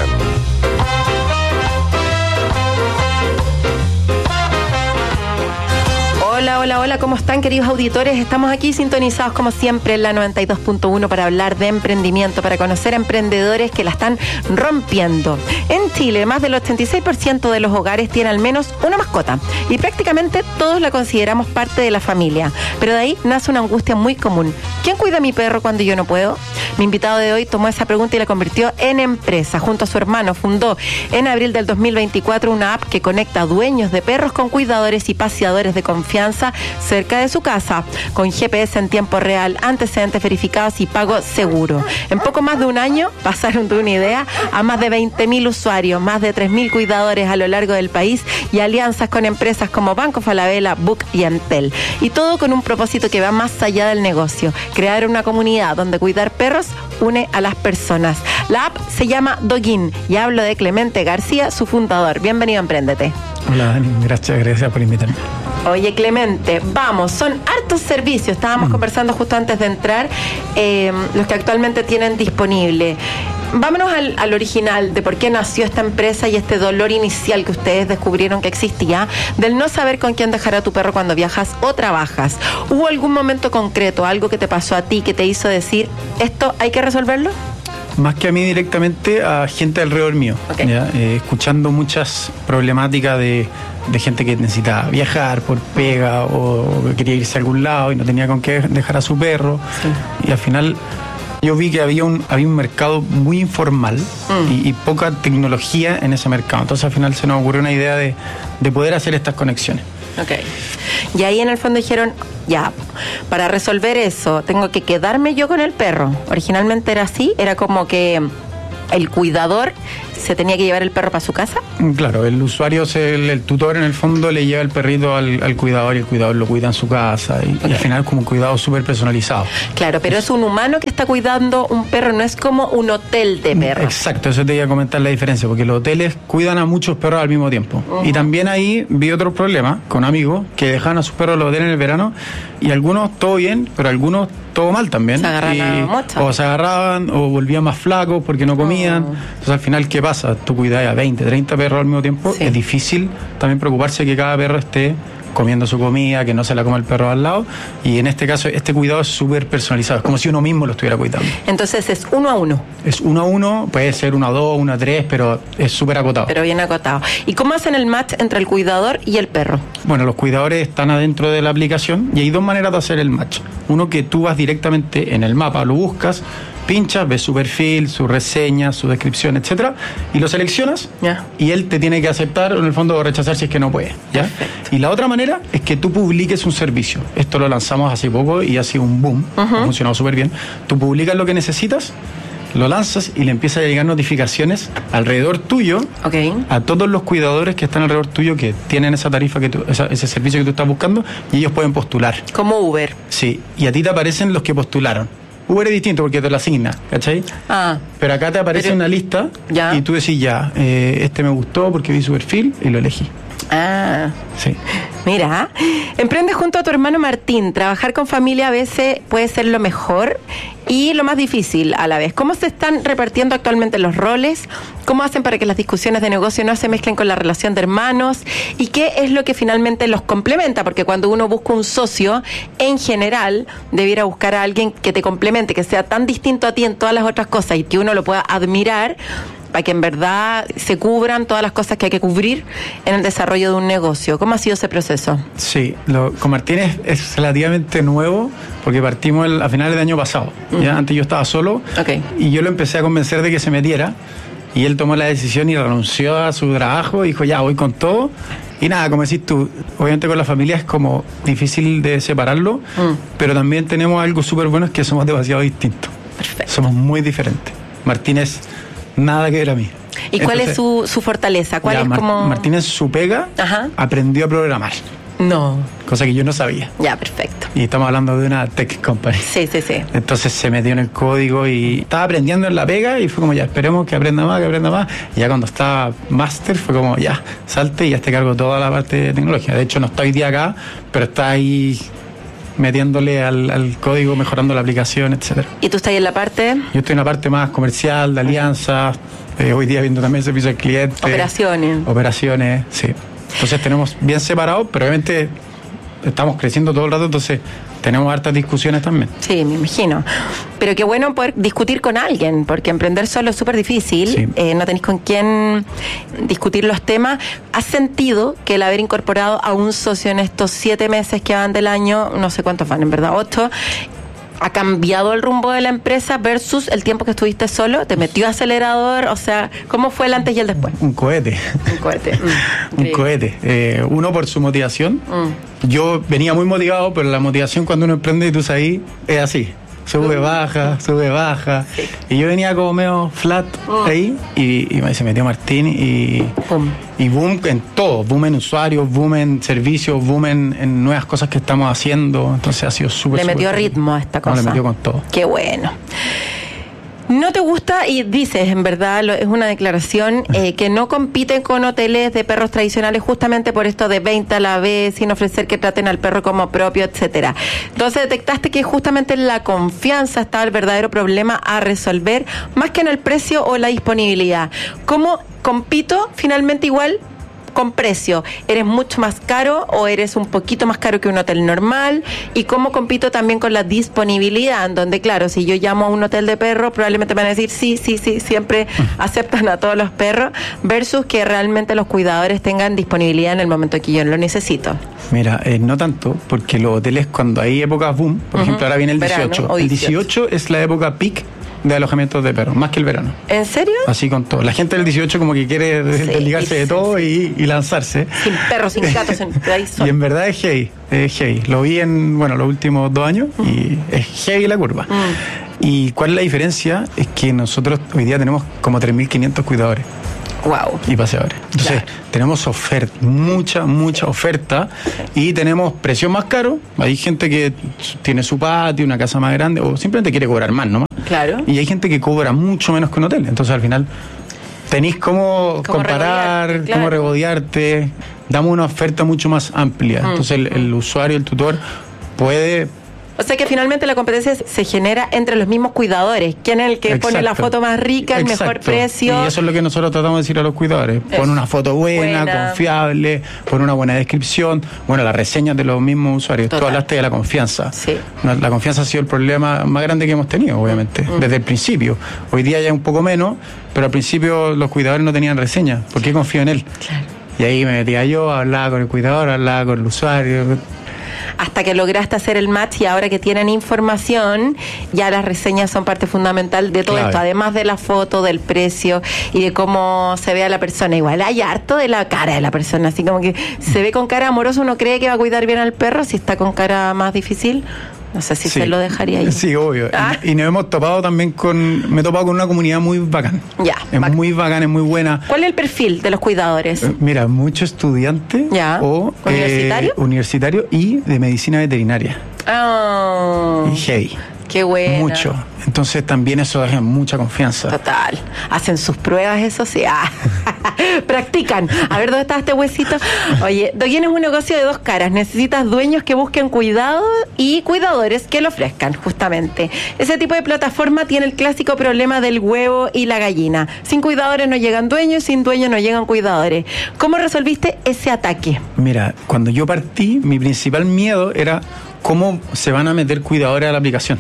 Hola, ¿cómo están, queridos auditores? Estamos aquí sintonizados como siempre en la 92.1 para hablar de emprendimiento, para conocer a emprendedores que la están rompiendo. En Chile, más del 86% de los hogares tiene al menos una mascota y prácticamente todos la consideramos parte de la familia. Pero de ahí nace una angustia muy común. ¿Quién cuida a mi perro cuando yo no puedo? Mi invitado de hoy tomó esa pregunta y la convirtió en empresa. Junto a su hermano fundó en abril del 2024 una app que conecta a dueños de perros con cuidadores y paseadores de confianza cerca de su casa, con GPS en tiempo real, antecedentes verificados y pago seguro. En poco más de un año pasaron de una idea a más de 20.000 usuarios, más de 3.000 cuidadores a lo largo del país y alianzas con empresas como Banco Falabella, Book y Entel. Y todo con un propósito que va más allá del negocio: crear una comunidad donde cuidar perros une a las personas. La app se llama Dogin y hablo de Clemente García, su fundador. Bienvenido a Emprendete. Hola Dani, gracias por invitarme. Oye, Clemente, vamos, son hartos servicios. Estábamos conversando justo antes de entrar, los que actualmente tienen disponible. Vámonos al original de por qué nació esta empresa y este dolor inicial que ustedes descubrieron que existía, del no saber con quién dejar a tu perro cuando viajas o trabajas. ¿Hubo algún momento concreto, algo que te pasó a ti que te hizo decir, esto hay que resolverlo? Más que a mí directamente, a gente alrededor mío. Okay. Escuchando muchas problemáticas de gente que necesita viajar por pega o quería irse a algún lado y no tenía con qué dejar a su perro. Sí. Y al final Yo vi que había un mercado muy informal y poca tecnología en ese mercado. Entonces al final se nos ocurrió una idea de poder hacer estas conexiones. Ok. Y ahí en el fondo dijeron, ya, para resolver eso, tengo que quedarme yo con el perro. Originalmente era así, era como que el cuidador se tenía que llevar el perro para su casa. Claro, el usuario, el tutor en el fondo le lleva el perrito al cuidador y el cuidador lo cuida en su casa y al final es como un cuidado súper personalizado. Claro, pero es un humano que está cuidando un perro, no es como un hotel de perros. Exacto, eso te iba a comentar la diferencia, porque los hoteles cuidan a muchos perros al mismo tiempo. Y también ahí vi otro problema con amigos que dejaban a sus perros en los hoteles en el verano y algunos todo bien, pero algunos todo mal también. Se agarraban o se agarraban o volvían más flacos porque no comían. Entonces al final, ¿qué pasa? Tú cuidas a 20, 30 perros al mismo tiempo. Sí. Es difícil también preocuparse que cada perro esté comiendo su comida, que no se la coma el perro al lado. Y en este caso, este cuidado es súper personalizado. Es como si uno mismo lo estuviera cuidando. Entonces es 1 a 1. Es 1 a 1, puede ser 1 a 2, 1 a 3, pero es súper acotado. Pero bien acotado. ¿Y cómo hacen el match entre el cuidador y el perro? Bueno, los cuidadores están adentro de la aplicación y hay dos maneras de hacer el match. Uno que tú vas directamente en el mapa, lo buscas, pinchas, ves su perfil, su reseña, su descripción, etcétera, y lo seleccionas y él te tiene que aceptar o en el fondo rechazar si es que no puede, ¿ya? Perfecto. Y la otra manera es que tú publiques un servicio. Esto lo lanzamos hace poco y ha sido un boom, ha funcionado súper bien. Tú publicas lo que necesitas, lo lanzas y le empiezan a llegar notificaciones alrededor tuyo a todos los cuidadores que están alrededor tuyo que tienen esa tarifa, ese servicio que tú estás buscando y ellos pueden postular. Como Uber. Sí, y a ti te aparecen los que postularon. Uber es distinto porque te lo asigna, ¿cachai? Pero acá te aparece una lista y tú decís este me gustó porque vi su perfil y lo elegí. Sí. Mira, emprendes junto a tu hermano Martín. Trabajar con familia a veces puede ser lo mejor y lo más difícil a la vez. ¿Cómo se están repartiendo actualmente los roles? ¿Cómo hacen para que las discusiones de negocio no se mezclen con la relación de hermanos? ¿Y qué es lo que finalmente los complementa? Porque cuando uno busca un socio, en general, debiera buscar a alguien que te complemente, que sea tan distinto a ti en todas las otras cosas y que uno lo pueda admirar, para que en verdad se cubran todas las cosas que hay que cubrir en el desarrollo de un negocio. ¿Cómo ha sido ese proceso? Sí, con Martín es relativamente nuevo porque partimos a finales del año pasado. ¿Ya? Antes yo estaba solo y yo lo empecé a convencer de que se metiera y él tomó la decisión y renunció a su trabajo y dijo ya, voy con todo. Y nada, como decís tú, obviamente con la familia es como difícil de separarlo, pero también tenemos algo súper bueno, es que somos demasiado distintos. Perfecto. Somos muy diferentes. Martín es nada que ver a mí. ¿Y cuál es su fortaleza? ¿Cuál es como...? Martínez, su pega, aprendió a programar. No. Cosa que yo no sabía. Ya, perfecto. Y estamos hablando de una tech company. Sí. Entonces se metió en el código y estaba aprendiendo en la pega y fue como ya, esperemos que aprenda más. Y ya cuando estaba máster fue como ya, salte y ya te cargo toda la parte de tecnología. De hecho no está hoy día acá, pero está ahí metiéndole al código, mejorando la aplicación, etcétera. ¿Y tú estás ahí en la parte? Yo estoy en la parte más comercial, de alianzas, hoy día viendo también servicio al cliente. Operaciones, sí. Entonces tenemos bien separados, pero obviamente estamos creciendo todo el rato, entonces tenemos hartas discusiones también. Sí, me imagino. Pero qué bueno poder discutir con alguien, porque emprender solo es súper difícil. Sí. No tenéis con quién discutir los temas. ¿Has sentido que el haber incorporado a un socio en estos 7 meses que van del año, no sé cuántos van, en verdad, 8, ha cambiado el rumbo de la empresa versus el tiempo que estuviste solo? ¿Te metió acelerador? O sea, ¿cómo fue el antes y el después? Un cohete. Un cohete. Uno por su motivación. Yo venía muy motivado, pero la motivación cuando uno emprende, tú sabes, es así. Sube, baja. Sí. Y yo venía como medio flat ahí y se metió Martín y boom en todo. Boom en usuarios, boom en servicios, boom en nuevas cosas que estamos haciendo. Entonces ha sido súper. Le metió ritmo a esta cosa. Le metió con todo. Qué bueno. No te gusta, y dices, en verdad, es una declaración, que no compiten con hoteles de perros tradicionales justamente por esto de 20 a la vez, sin ofrecer que traten al perro como propio, etcétera. Entonces detectaste que justamente en la confianza estaba el verdadero problema a resolver, más que en el precio o la disponibilidad. ¿Cómo compito finalmente igual con precio. ¿Eres mucho más caro o eres un poquito más caro que un hotel normal? ¿Y cómo compito también con la disponibilidad? En donde, claro, si yo llamo a un hotel de perros, probablemente me van a decir sí, siempre aceptan a todos los perros, versus que realmente los cuidadores tengan disponibilidad en el momento que yo lo necesito. Mira, no tanto, porque los hoteles cuando hay épocas boom, por ejemplo, ahora viene el 18. Verano, el 18 es la época peak de alojamientos de perros, más que el verano. ¿En serio? Así con todo. La gente del 18 como que quiere desligarse de todo y lanzarse. Sin perros, sin gatos, ahí y en verdad es heavy. Lo vi en, los últimos 2 años y es heavy la curva. ¿Y cuál es la diferencia? Es que nosotros hoy día tenemos como 3.500 cuidadores. Wow. Y paseadores. Entonces, tenemos oferta, mucha oferta, y tenemos precios más caros. Hay gente que tiene su patio, una casa más grande, o simplemente quiere cobrar más, ¿no? Claro. Y hay gente que cobra mucho menos que un hotel. Entonces, al final, tenéis cómo comparar, cómo regodearte. Damos una oferta mucho más amplia. Entonces, el usuario, el tutor, puede... O sea que finalmente la competencia se genera entre los mismos cuidadores. ¿Quién es el que pone la foto más rica, el mejor precio? Y eso es lo que nosotros tratamos de decir a los cuidadores. Pon una foto buena, confiable, pon una buena descripción. Bueno, las reseñas de los mismos usuarios. Tú hablaste de la confianza. Sí. La confianza ha sido el problema más grande que hemos tenido, obviamente, desde el principio. Hoy día ya un poco menos, pero al principio los cuidadores no tenían reseñas. ¿Por qué confío en él? Claro. Y ahí me metía yo, hablaba con el cuidador, hablaba con el usuario... Hasta que lograste hacer el match, y ahora que tienen información, ya las reseñas son parte fundamental de todo esto, además de la foto, del precio y de cómo se ve a la persona. Igual hay harto de la cara de la persona, así como que si se ve con cara amorosa, uno cree que va a cuidar bien al perro. Si está con cara más difícil, no sé si se lo dejaría ahí. Sí, obvio. Y nos hemos topado también me he topado con una comunidad muy bacán. Muy bacán, es muy buena. ¿Cuál es el perfil de los cuidadores? Mira, mucho estudiante o universitario y de medicina veterinaria. Oh. Y heavy. Qué bueno. Mucho. Entonces también eso da mucha confianza. Total. Hacen sus pruebas, eso sí. Practican. A ver, ¿dónde está este huesito? Oye, Doguín es un negocio de 2 caras. Necesitas dueños que busquen cuidado y cuidadores que lo ofrezcan, justamente. Ese tipo de plataforma tiene el clásico problema del huevo y la gallina. Sin cuidadores no llegan dueños, sin dueños no llegan cuidadores. ¿Cómo resolviste ese ataque? Mira, cuando yo partí, mi principal miedo era cómo se van a meter cuidadores a la aplicación.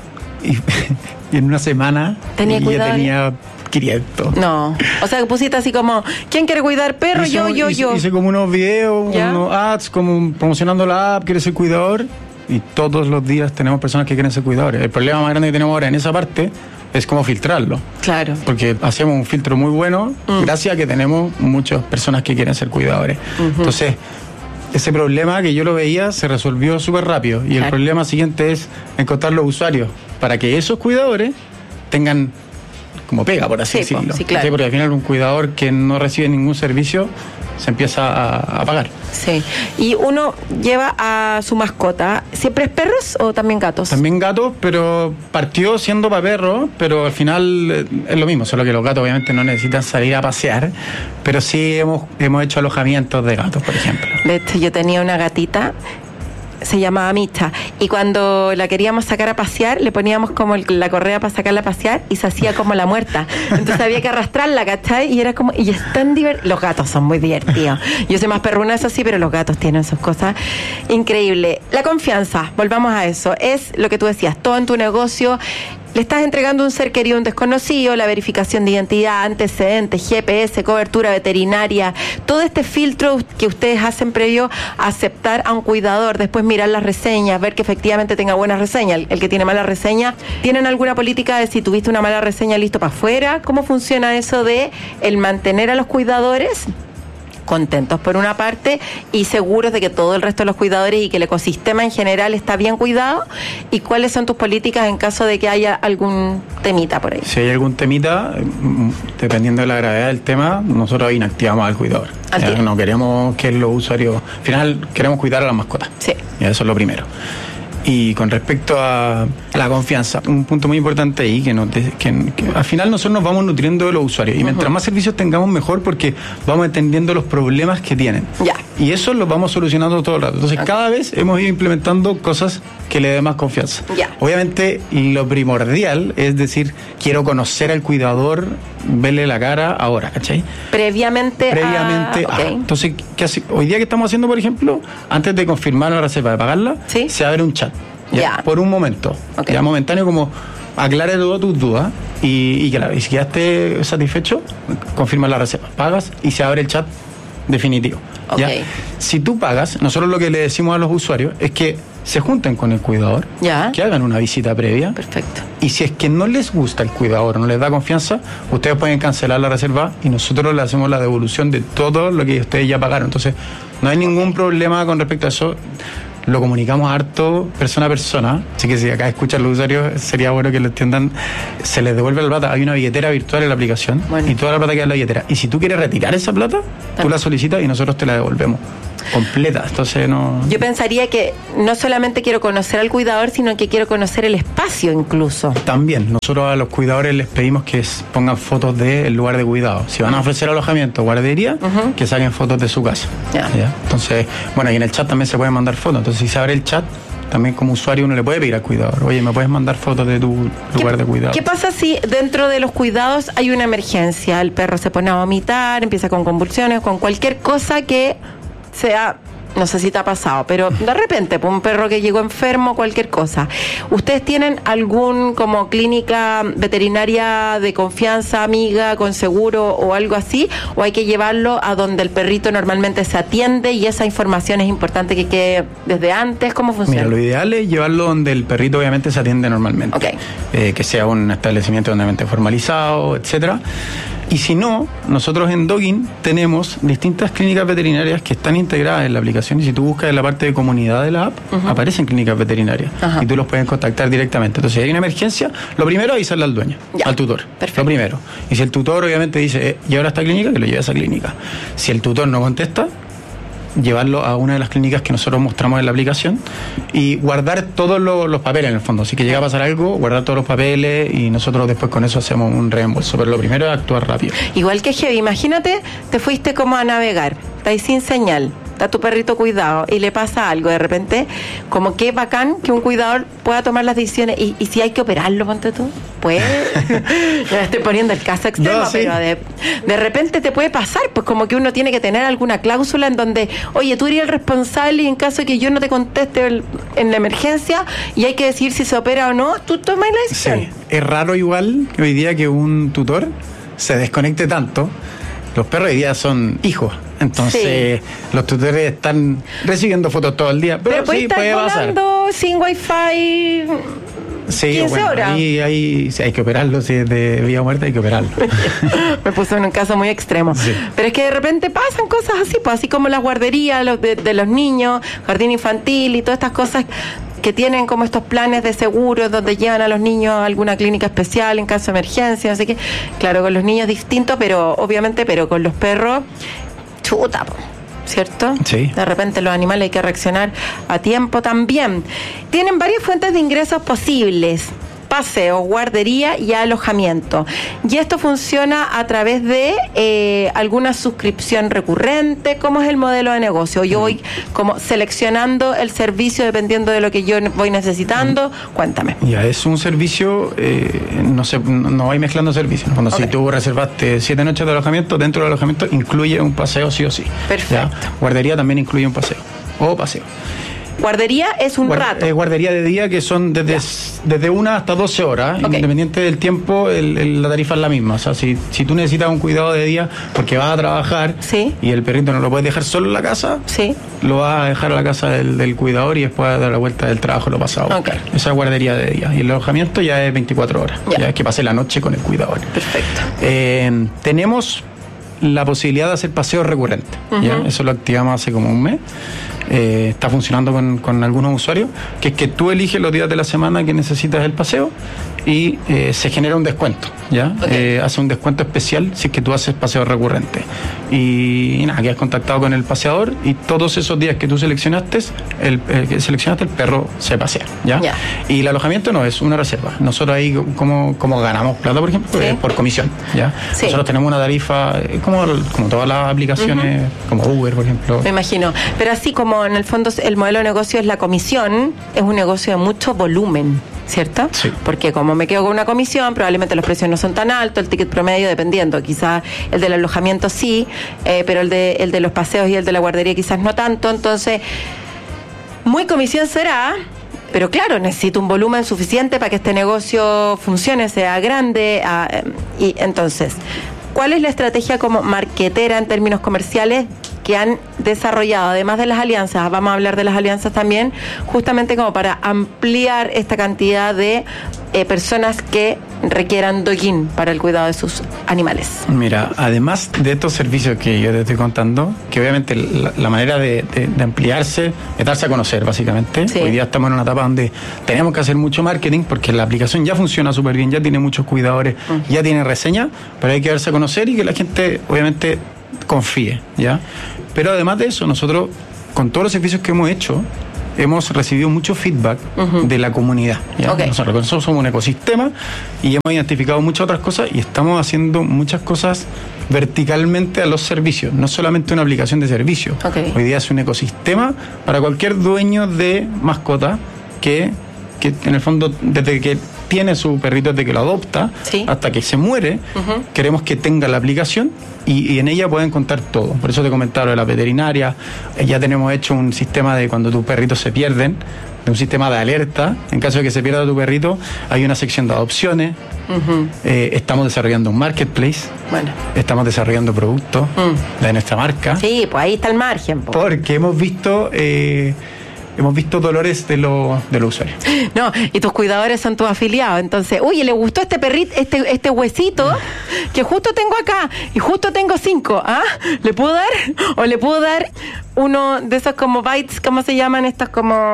Y en una semana ya tenía 500. No, o sea que pusiste así como, ¿quién quiere cuidar perro? Yo. Hice como unos videos, unos ads, como promocionando la app, quiere ser cuidador, y todos los días tenemos personas que quieren ser cuidadores. El problema más grande que tenemos ahora en esa parte es cómo filtrarlo. Claro. Porque hacemos un filtro muy bueno gracias a que tenemos muchas personas que quieren ser cuidadores. Entonces, ese problema que yo lo veía se resolvió súper rápido. Y el problema siguiente es encontrar los usuarios para que esos cuidadores tengan como pega, por así decirlo. Sí, claro. Porque al final un cuidador que no recibe ningún servicio se empieza a pagar. Sí. Y uno lleva a su mascota. ¿Siempre es perros o también gatos? También gatos, pero partió siendo para perros, pero al final es lo mismo, solo que los gatos obviamente no necesitan salir a pasear, pero sí hemos hecho alojamientos de gatos, por ejemplo. De hecho, yo tenía una gatita, se llamaba Micha, y cuando la queríamos sacar a pasear, le poníamos como la correa para sacarla a pasear y se hacía como la muerta. Entonces había que arrastrarla, ¿cachai? Y era como, y es tan divertido. Los gatos son muy divertidos. Yo soy más perruna, eso sí, pero los gatos tienen sus cosas increíbles. La confianza, volvamos a eso, es lo que tú decías, todo en tu negocio. Le estás entregando un ser querido, un desconocido, la verificación de identidad, antecedentes, GPS, cobertura veterinaria, todo este filtro que ustedes hacen previo a aceptar a un cuidador, después mirar las reseñas, ver que efectivamente tenga buenas reseñas. El que tiene mala reseña, ¿tienen alguna política de si tuviste una mala reseña, listo para afuera? ¿Cómo funciona eso de el mantener a los cuidadores contentos por una parte y seguros de que todo el resto de los cuidadores y que el ecosistema en general está bien cuidado? ¿Y cuáles son tus políticas en caso de que haya algún temita por ahí? Si hay algún temita, dependiendo de la gravedad del tema, nosotros inactivamos al cuidador. No queremos que los usuarios, al final queremos cuidar a las mascotas. Sí. Y eso es lo primero. Y con respecto a La confianza, un punto muy importante ahí, que al final nosotros nos vamos nutriendo de los usuarios. Y mientras más servicios tengamos, mejor, porque vamos entendiendo los problemas que tienen. Ya. Y eso lo vamos solucionando todo el rato. Entonces, cada vez hemos ido implementando cosas que le den más confianza. Ya. Obviamente, lo primordial es decir, quiero conocer al cuidador, verle la cara ahora, ¿cachai? Previamente. Okay. Entonces, ¿qué hace? Hoy día que estamos haciendo, por ejemplo, antes de confirmar la reserva, de pagarla, ¿sí? Se abre un chat. Ya. Por un momento. Okay. Ya momentáneo, como aclare todas tus dudas y claro, y si quedaste satisfecho, confirma la reserva, pagas y se abre el chat definitivo. Okay. ¿Ya? Si tú pagas, nosotros lo que le decimos a los usuarios es que se junten con el cuidador, ya, que hagan una visita previa. Perfecto. Y si es que no les gusta el cuidador, no les da confianza, ustedes pueden cancelar la reserva y nosotros le hacemos la devolución de todo lo que ustedes ya pagaron. Entonces, no hay ningún problema con respecto a eso. Lo comunicamos harto, persona a persona. Así que si acá escuchan los usuarios, sería bueno que lo entiendan. Se les devuelve la plata. Hay una billetera virtual en la aplicación, bueno, y toda la plata queda en la billetera. Y si tú quieres retirar esa plata, tú la solicitas y nosotros te la devolvemos completa. Entonces no. Yo pensaría que no solamente quiero conocer al cuidador, sino que quiero conocer el espacio incluso. También, nosotros a los cuidadores les pedimos que pongan fotos del lugar de cuidado. Si van a ofrecer alojamiento o guardería, que saquen fotos de su casa. ¿Ya? Entonces, bueno, y en el chat también se pueden mandar fotos. Entonces, si se abre el chat, también como usuario uno le puede pedir al cuidador: oye, ¿me puedes mandar fotos de tu lugar de cuidado? ¿Qué pasa si dentro de los cuidados hay una emergencia? El perro se pone a vomitar, empieza con convulsiones, con cualquier cosa que sea, no sé si te ha pasado, pero de repente, pues, un perro que llegó enfermo, cualquier cosa. ¿Ustedes tienen algún como clínica veterinaria de confianza, amiga, con seguro o algo así? ¿O hay que llevarlo a donde el perrito normalmente se atiende y esa información es importante que quede desde antes? ¿Cómo funciona? Mira, lo ideal es llevarlo donde el perrito obviamente se atiende normalmente. Okay. Que sea un establecimiento totalmente formalizado, etcétera. Y si no, nosotros en Doggin tenemos distintas clínicas veterinarias que están integradas en la aplicación, y si tú buscas en la parte de comunidad de la app, aparecen clínicas veterinarias y tú los puedes contactar directamente. Entonces, si hay una emergencia, lo primero es avisarle al dueño, al tutor. Perfecto. Lo primero. Y si el tutor obviamente dice, lleva a esta clínica, que lo lleve a esa clínica. Si el tutor no contesta, llevarlo a una de las clínicas que nosotros mostramos en la aplicación y guardar todos los papeles en el fondo. Así que llega a pasar algo, guardar todos los papeles y nosotros después con eso hacemos un reembolso. Pero lo primero es actuar rápido. Igual que heavy, imagínate, te fuiste como a navegar, estás ahí sin señal, está tu perrito cuidado y le pasa algo de repente, como que bacán que un cuidador pueda tomar las decisiones y si hay que operarlo, ponte tú, pues yo me estoy poniendo el caso extremo, no, sí, pero de repente te puede pasar, pues como que uno tiene que tener alguna cláusula en donde, oye, tú eres el responsable y en caso de que yo no te conteste en la emergencia y hay que decidir si se opera o no, tú tomas la decisión. Sí, es raro igual que hoy día que un tutor se desconecte tanto. Los perros hoy día son hijos, entonces los tutores están recibiendo fotos todo el día, pero sí puede pasar. Sin wifi. Sí, 15 bueno, horas. Ahí sí, hay que operarlo, si es de vida o muerte hay que operarlo. Me puse en un caso muy extremo. Sí. Pero es que de repente pasan cosas así, pues así como las guarderías de los niños, jardín infantil y todas estas cosas que tienen como estos planes de seguros donde llevan a los niños a alguna clínica especial en caso de emergencia, no sé qué. Claro, con los niños distinto, pero obviamente, pero con los perros, chuta, ¿cierto? Sí. De repente los animales hay que reaccionar a tiempo también. Tienen varias fuentes de ingresos posibles: paseo, guardería y alojamiento. Y esto funciona a través de alguna suscripción recurrente. ¿Cómo es el modelo de negocio? Yo voy como seleccionando el servicio dependiendo de lo que yo voy necesitando. Cuéntame. Ya, es un servicio, no vais mezclando servicios. Cuando si tú reservaste 7 noches de alojamiento, dentro del alojamiento incluye un paseo sí o sí. Perfecto. ¿Ya? Guardería también incluye un paseo o paseo. Guardería es un rato. Guardería de día, que son desde 1 hasta 12 horas. Independiente del tiempo, la tarifa es la misma. O sea, si tú necesitas un cuidado de día porque vas a trabajar y el perrito no lo puedes dejar solo en la casa, lo vas a dejar a la casa del cuidador y después de la vuelta del trabajo lo vas a buscar. Esa es guardería de día. Y el alojamiento ya es 24 horas. Ya es que pase la noche con el cuidador. Perfecto. Tenemos la posibilidad de hacer paseos recurrentes. ¿Ya? Eso lo activamos hace como un mes. Está funcionando con algunos usuarios, que es que tú eliges los días de la semana que necesitas el paseo y se genera un descuento, ¿ya? Hace un descuento especial si es que tú haces paseo recurrente. y nada, quedas contactado con el paseador y todos esos días que tú seleccionaste, el perro se pasea, ¿ya? Y el alojamiento no es una reserva. Nosotros ahí, como ganamos plata, por ejemplo, por comisión, ¿ya? Sí. Nosotros tenemos una tarifa, como todas las aplicaciones, como Uber, por ejemplo. Me imagino. Pero así como en el fondo el modelo de negocio es la comisión, es un negocio de mucho volumen, ¿cierto? Sí. Porque como me quedo con una comisión, probablemente los precios no son tan altos, el ticket promedio dependiendo, quizás el del alojamiento sí, pero el de los paseos y el de la guardería quizás no tanto, entonces muy comisión será, pero claro, necesito un volumen suficiente para que este negocio funcione, sea grande, y entonces, ¿cuál es la estrategia como marketera en términos comerciales que han desarrollado, además de las alianzas? Vamos a hablar de las alianzas también, justamente como para ampliar esta cantidad de personas que requieran dogging para el cuidado de sus animales. Mira, además de estos servicios que yo te estoy contando, que obviamente la manera de ampliarse es darse a conocer, básicamente. Sí. Hoy día estamos en una etapa donde tenemos que hacer mucho marketing porque la aplicación ya funciona súper bien, ya tiene muchos cuidadores, ya tiene reseña, pero hay que darse a conocer y que la gente, obviamente, confíe, ¿ya? Pero además de eso, nosotros, con todos los servicios que hemos hecho, hemos recibido mucho feedback de la comunidad, ¿ya? Okay. Nosotros somos un ecosistema y hemos identificado muchas otras cosas y estamos haciendo muchas cosas verticalmente a los servicios, no solamente una aplicación de servicio. Okay. Hoy día es un ecosistema para cualquier dueño de mascota que en el fondo, desde que tiene su perrito, desde que lo adopta, hasta que se muere, queremos que tenga la aplicación y en ella pueden contar todo. Por eso te comentaba de la veterinaria. Ya tenemos hecho un sistema de cuando tus perritos se pierden, de un sistema de alerta. En caso de que se pierda tu perrito, hay una sección de adopciones. Estamos desarrollando un marketplace. Bueno. Estamos desarrollando productos de nuestra marca. Sí, pues ahí está el margen. Porque hemos visto dolores de los usuarios. No, y tus cuidadores son tus afiliados. Entonces, oye, le gustó este perrito, este huesito que justo tengo acá y justo tengo 5. ¿Ah? ¿Le puedo dar? ¿O le puedo dar uno de esos como bites, ¿cómo se llaman? Estos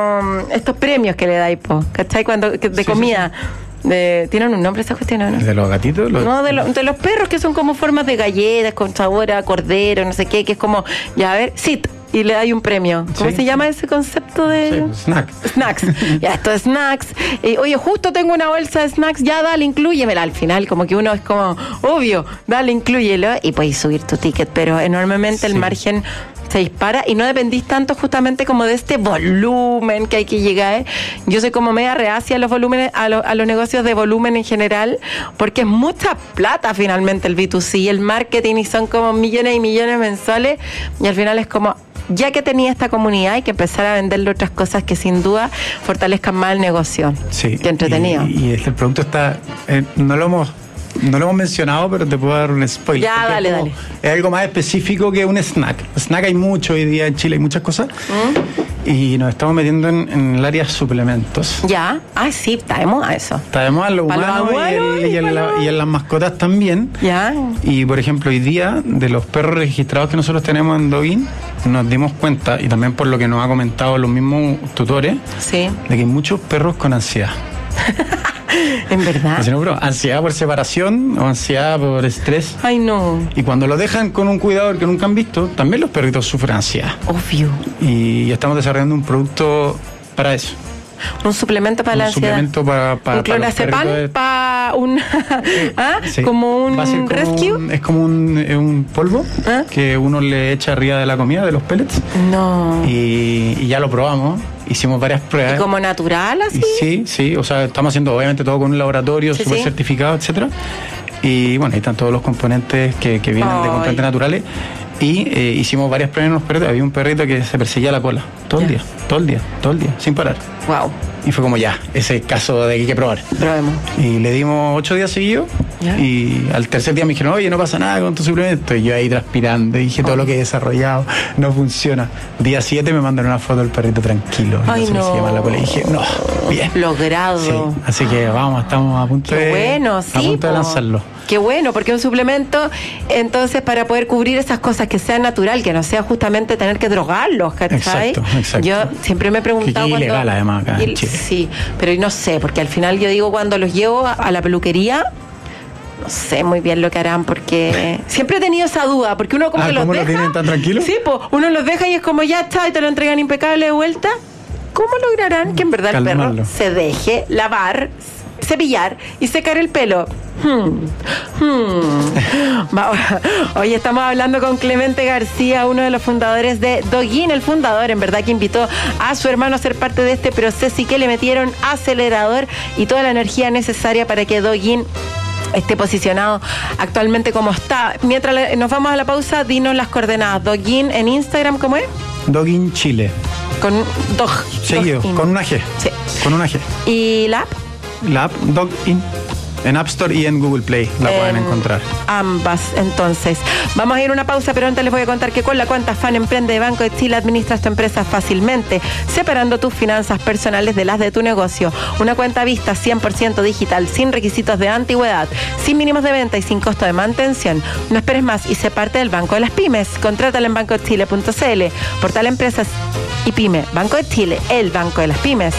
premios que le dais, ¿cachai? De comida. ¿Tienen un nombre esas cuestiones, no? ¿De los gatitos? No, de los perros que son como formas de galletas con sabor a cordero, no sé qué, que es como, ya a ver, sit. Y le hay un premio. ¿Cómo se llama ese concepto de...? Sí, snacks. Ya, esto es snacks. Oye, justo tengo una bolsa de snacks, ya dale, inclúyemela. Al final, como que uno es como, obvio, dale, inclúyelo. Y puedes subir tu ticket, pero enormemente el margen se dispara y no dependís tanto justamente como de este volumen que hay que llegar. Yo soy como media reacia a los volúmenes, a los negocios de volumen en general, porque es mucha plata finalmente el B2C, el marketing, y son como millones y millones mensuales, y al final es como, ya que tenía esta comunidad, hay que empezar a venderle otras cosas que sin duda fortalezcan más el negocio. Sí. Qué entretenido. Y el producto está, no lo hemos mencionado, pero te puedo dar un spoiler. Ya, dale. Es algo más específico que un snack. Snack hay mucho hoy día en Chile, hay muchas cosas. Y nos estamos metiendo en el área de suplementos. Ya, sí, traemos a eso. Traemos a lo humano y en las mascotas también. Ya. Y por ejemplo, hoy día, de los perros registrados que nosotros tenemos en Doggin, nos dimos cuenta, y también por lo que nos ha comentado los mismos tutores, de que hay muchos perros con ansiedad. En verdad. Ansiedad por separación o ansiedad por estrés. Ay, no. Y cuando lo dejan con un cuidador que nunca han visto, también los perritos sufren ansiedad. Obvio. Y estamos desarrollando un producto para eso. Un suplemento para la ansiedad. Un suplemento para un clonazepam para un como un rescue. Es como un polvo que uno le echa arriba de la comida, de los pellets. No. Y ya lo probamos. Hicimos varias pruebas. ¿Y como natural así? Sí. O sea, estamos haciendo obviamente todo con un laboratorio súper certificado, etcétera. Y bueno, ahí están todos los componentes que vienen de componentes naturales. Y hicimos varias pruebas en los perritos. Había un perrito que se perseguía la cola todo el día, sin parar. Wow. Y fue como ese caso de que hay que probar. Probemos. Y le dimos 8 días seguidos. Y al tercer día me dijeron, oye, no pasa nada con tu suplemento. Y yo ahí transpirando, dije, todo lo que he desarrollado no funciona. Día 7 me mandaron una foto del perrito tranquilo. Ay, no. Se llama la cola. Y dije, no, bien. Logrado. Sí. Así que estamos a punto de lanzarlo. Qué bueno, porque un suplemento, entonces, para poder cubrir esas cosas, que sea natural, que no sea justamente tener que drogarlos, ¿cachai? Exacto. Yo siempre me he preguntado que es ilegal, además, acá en Chile. Sí, pero no sé, porque al final yo digo, cuando los llevo a la peluquería, No sé muy bien lo que harán, porque siempre he tenido esa duda, porque uno como que los ¿cómo deja. lo tienen tan tranquilo? Sí, pues uno los deja y es como ya está, y te lo entregan impecable de vuelta. ¿Cómo lograrán que en verdad Calmarlo. el perro se deje lavar, cepillar y secar el pelo? Hoy estamos hablando con Clemente García, uno de los fundadores de Doggin, el fundador, en verdad, que invitó a su hermano a ser parte de este proceso y que le metieron acelerador y toda la energía necesaria para que Doggin esté posicionado actualmente como está. Mientras nos vamos a la pausa, dinos las coordenadas. Doggin en Instagram, ¿cómo es? Doggin Chile. Con dog. Seguido, Doggin. con una G. Sí. Con una G. ¿Y la app? La app Doggin. En App Store y en Google Play la pueden encontrar. Ambas, entonces. Vamos a ir a una pausa, pero antes les voy a contar que con la cuenta Fan Emprende de Banco de Chile administras tu empresa fácilmente, separando tus finanzas personales de las de tu negocio. Una cuenta vista 100% digital, sin requisitos de antigüedad, sin mínimos de venta y sin costo de mantención. No esperes más y sé parte del Banco de las Pymes. Contrátalo en bancochile.cl, portal Empresas y Pyme. Banco de Chile, el Banco de las Pymes.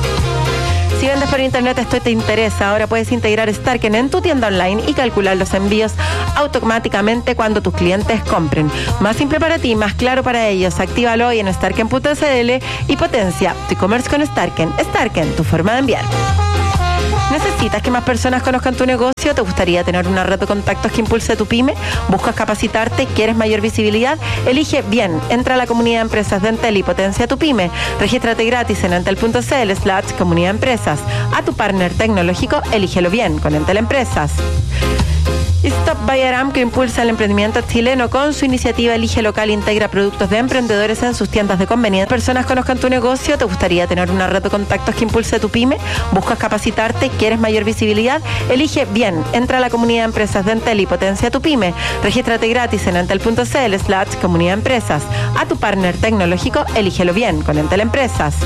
Si vendes por internet, esto te interesa. Ahora puedes integrar Starken en tu tienda online y calcular los envíos automáticamente cuando tus clientes compren. Más simple para ti, más claro para ellos. Actívalo hoy en starken.cl y potencia tu e-commerce con Starken. Starken, tu forma de enviar. ¿Necesitas que más personas conozcan tu negocio? ¿Te gustaría tener una red de contactos que impulse tu pyme? ¿Buscas capacitarte? ¿Quieres mayor visibilidad? Elige bien. Entra a la comunidad de empresas de Entel y potencia tu pyme. Regístrate gratis en entel.cl/comunidad de empresas. A tu partner tecnológico, elígelo bien con Entel Empresas. Stop by Aram, que impulsa el emprendimiento chileno con su iniciativa Elige Local, integra productos de emprendedores en sus tiendas de conveniencia. ¿Personas conozcan tu negocio? ¿Te gustaría tener una red de contactos que impulse tu pyme? ¿Buscas capacitarte? ¿Quieres mayor visibilidad? Elige bien. Entra a la comunidad de empresas de Entel y potencia tu pyme. Regístrate gratis en entel.cl/comunidad de empresas. A tu partner tecnológico, elígelo bien con Entel Empresas.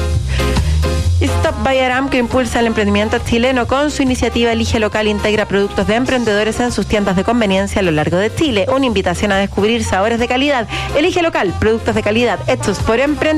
Stop by Aram, que impulsa el emprendimiento chileno con su iniciativa Elige Local, integra productos de emprendedores en sus tiendas de conveniencia a lo largo de Chile. Una invitación a descubrir sabores de calidad. Elige Local, productos de calidad hechos por emprendedores.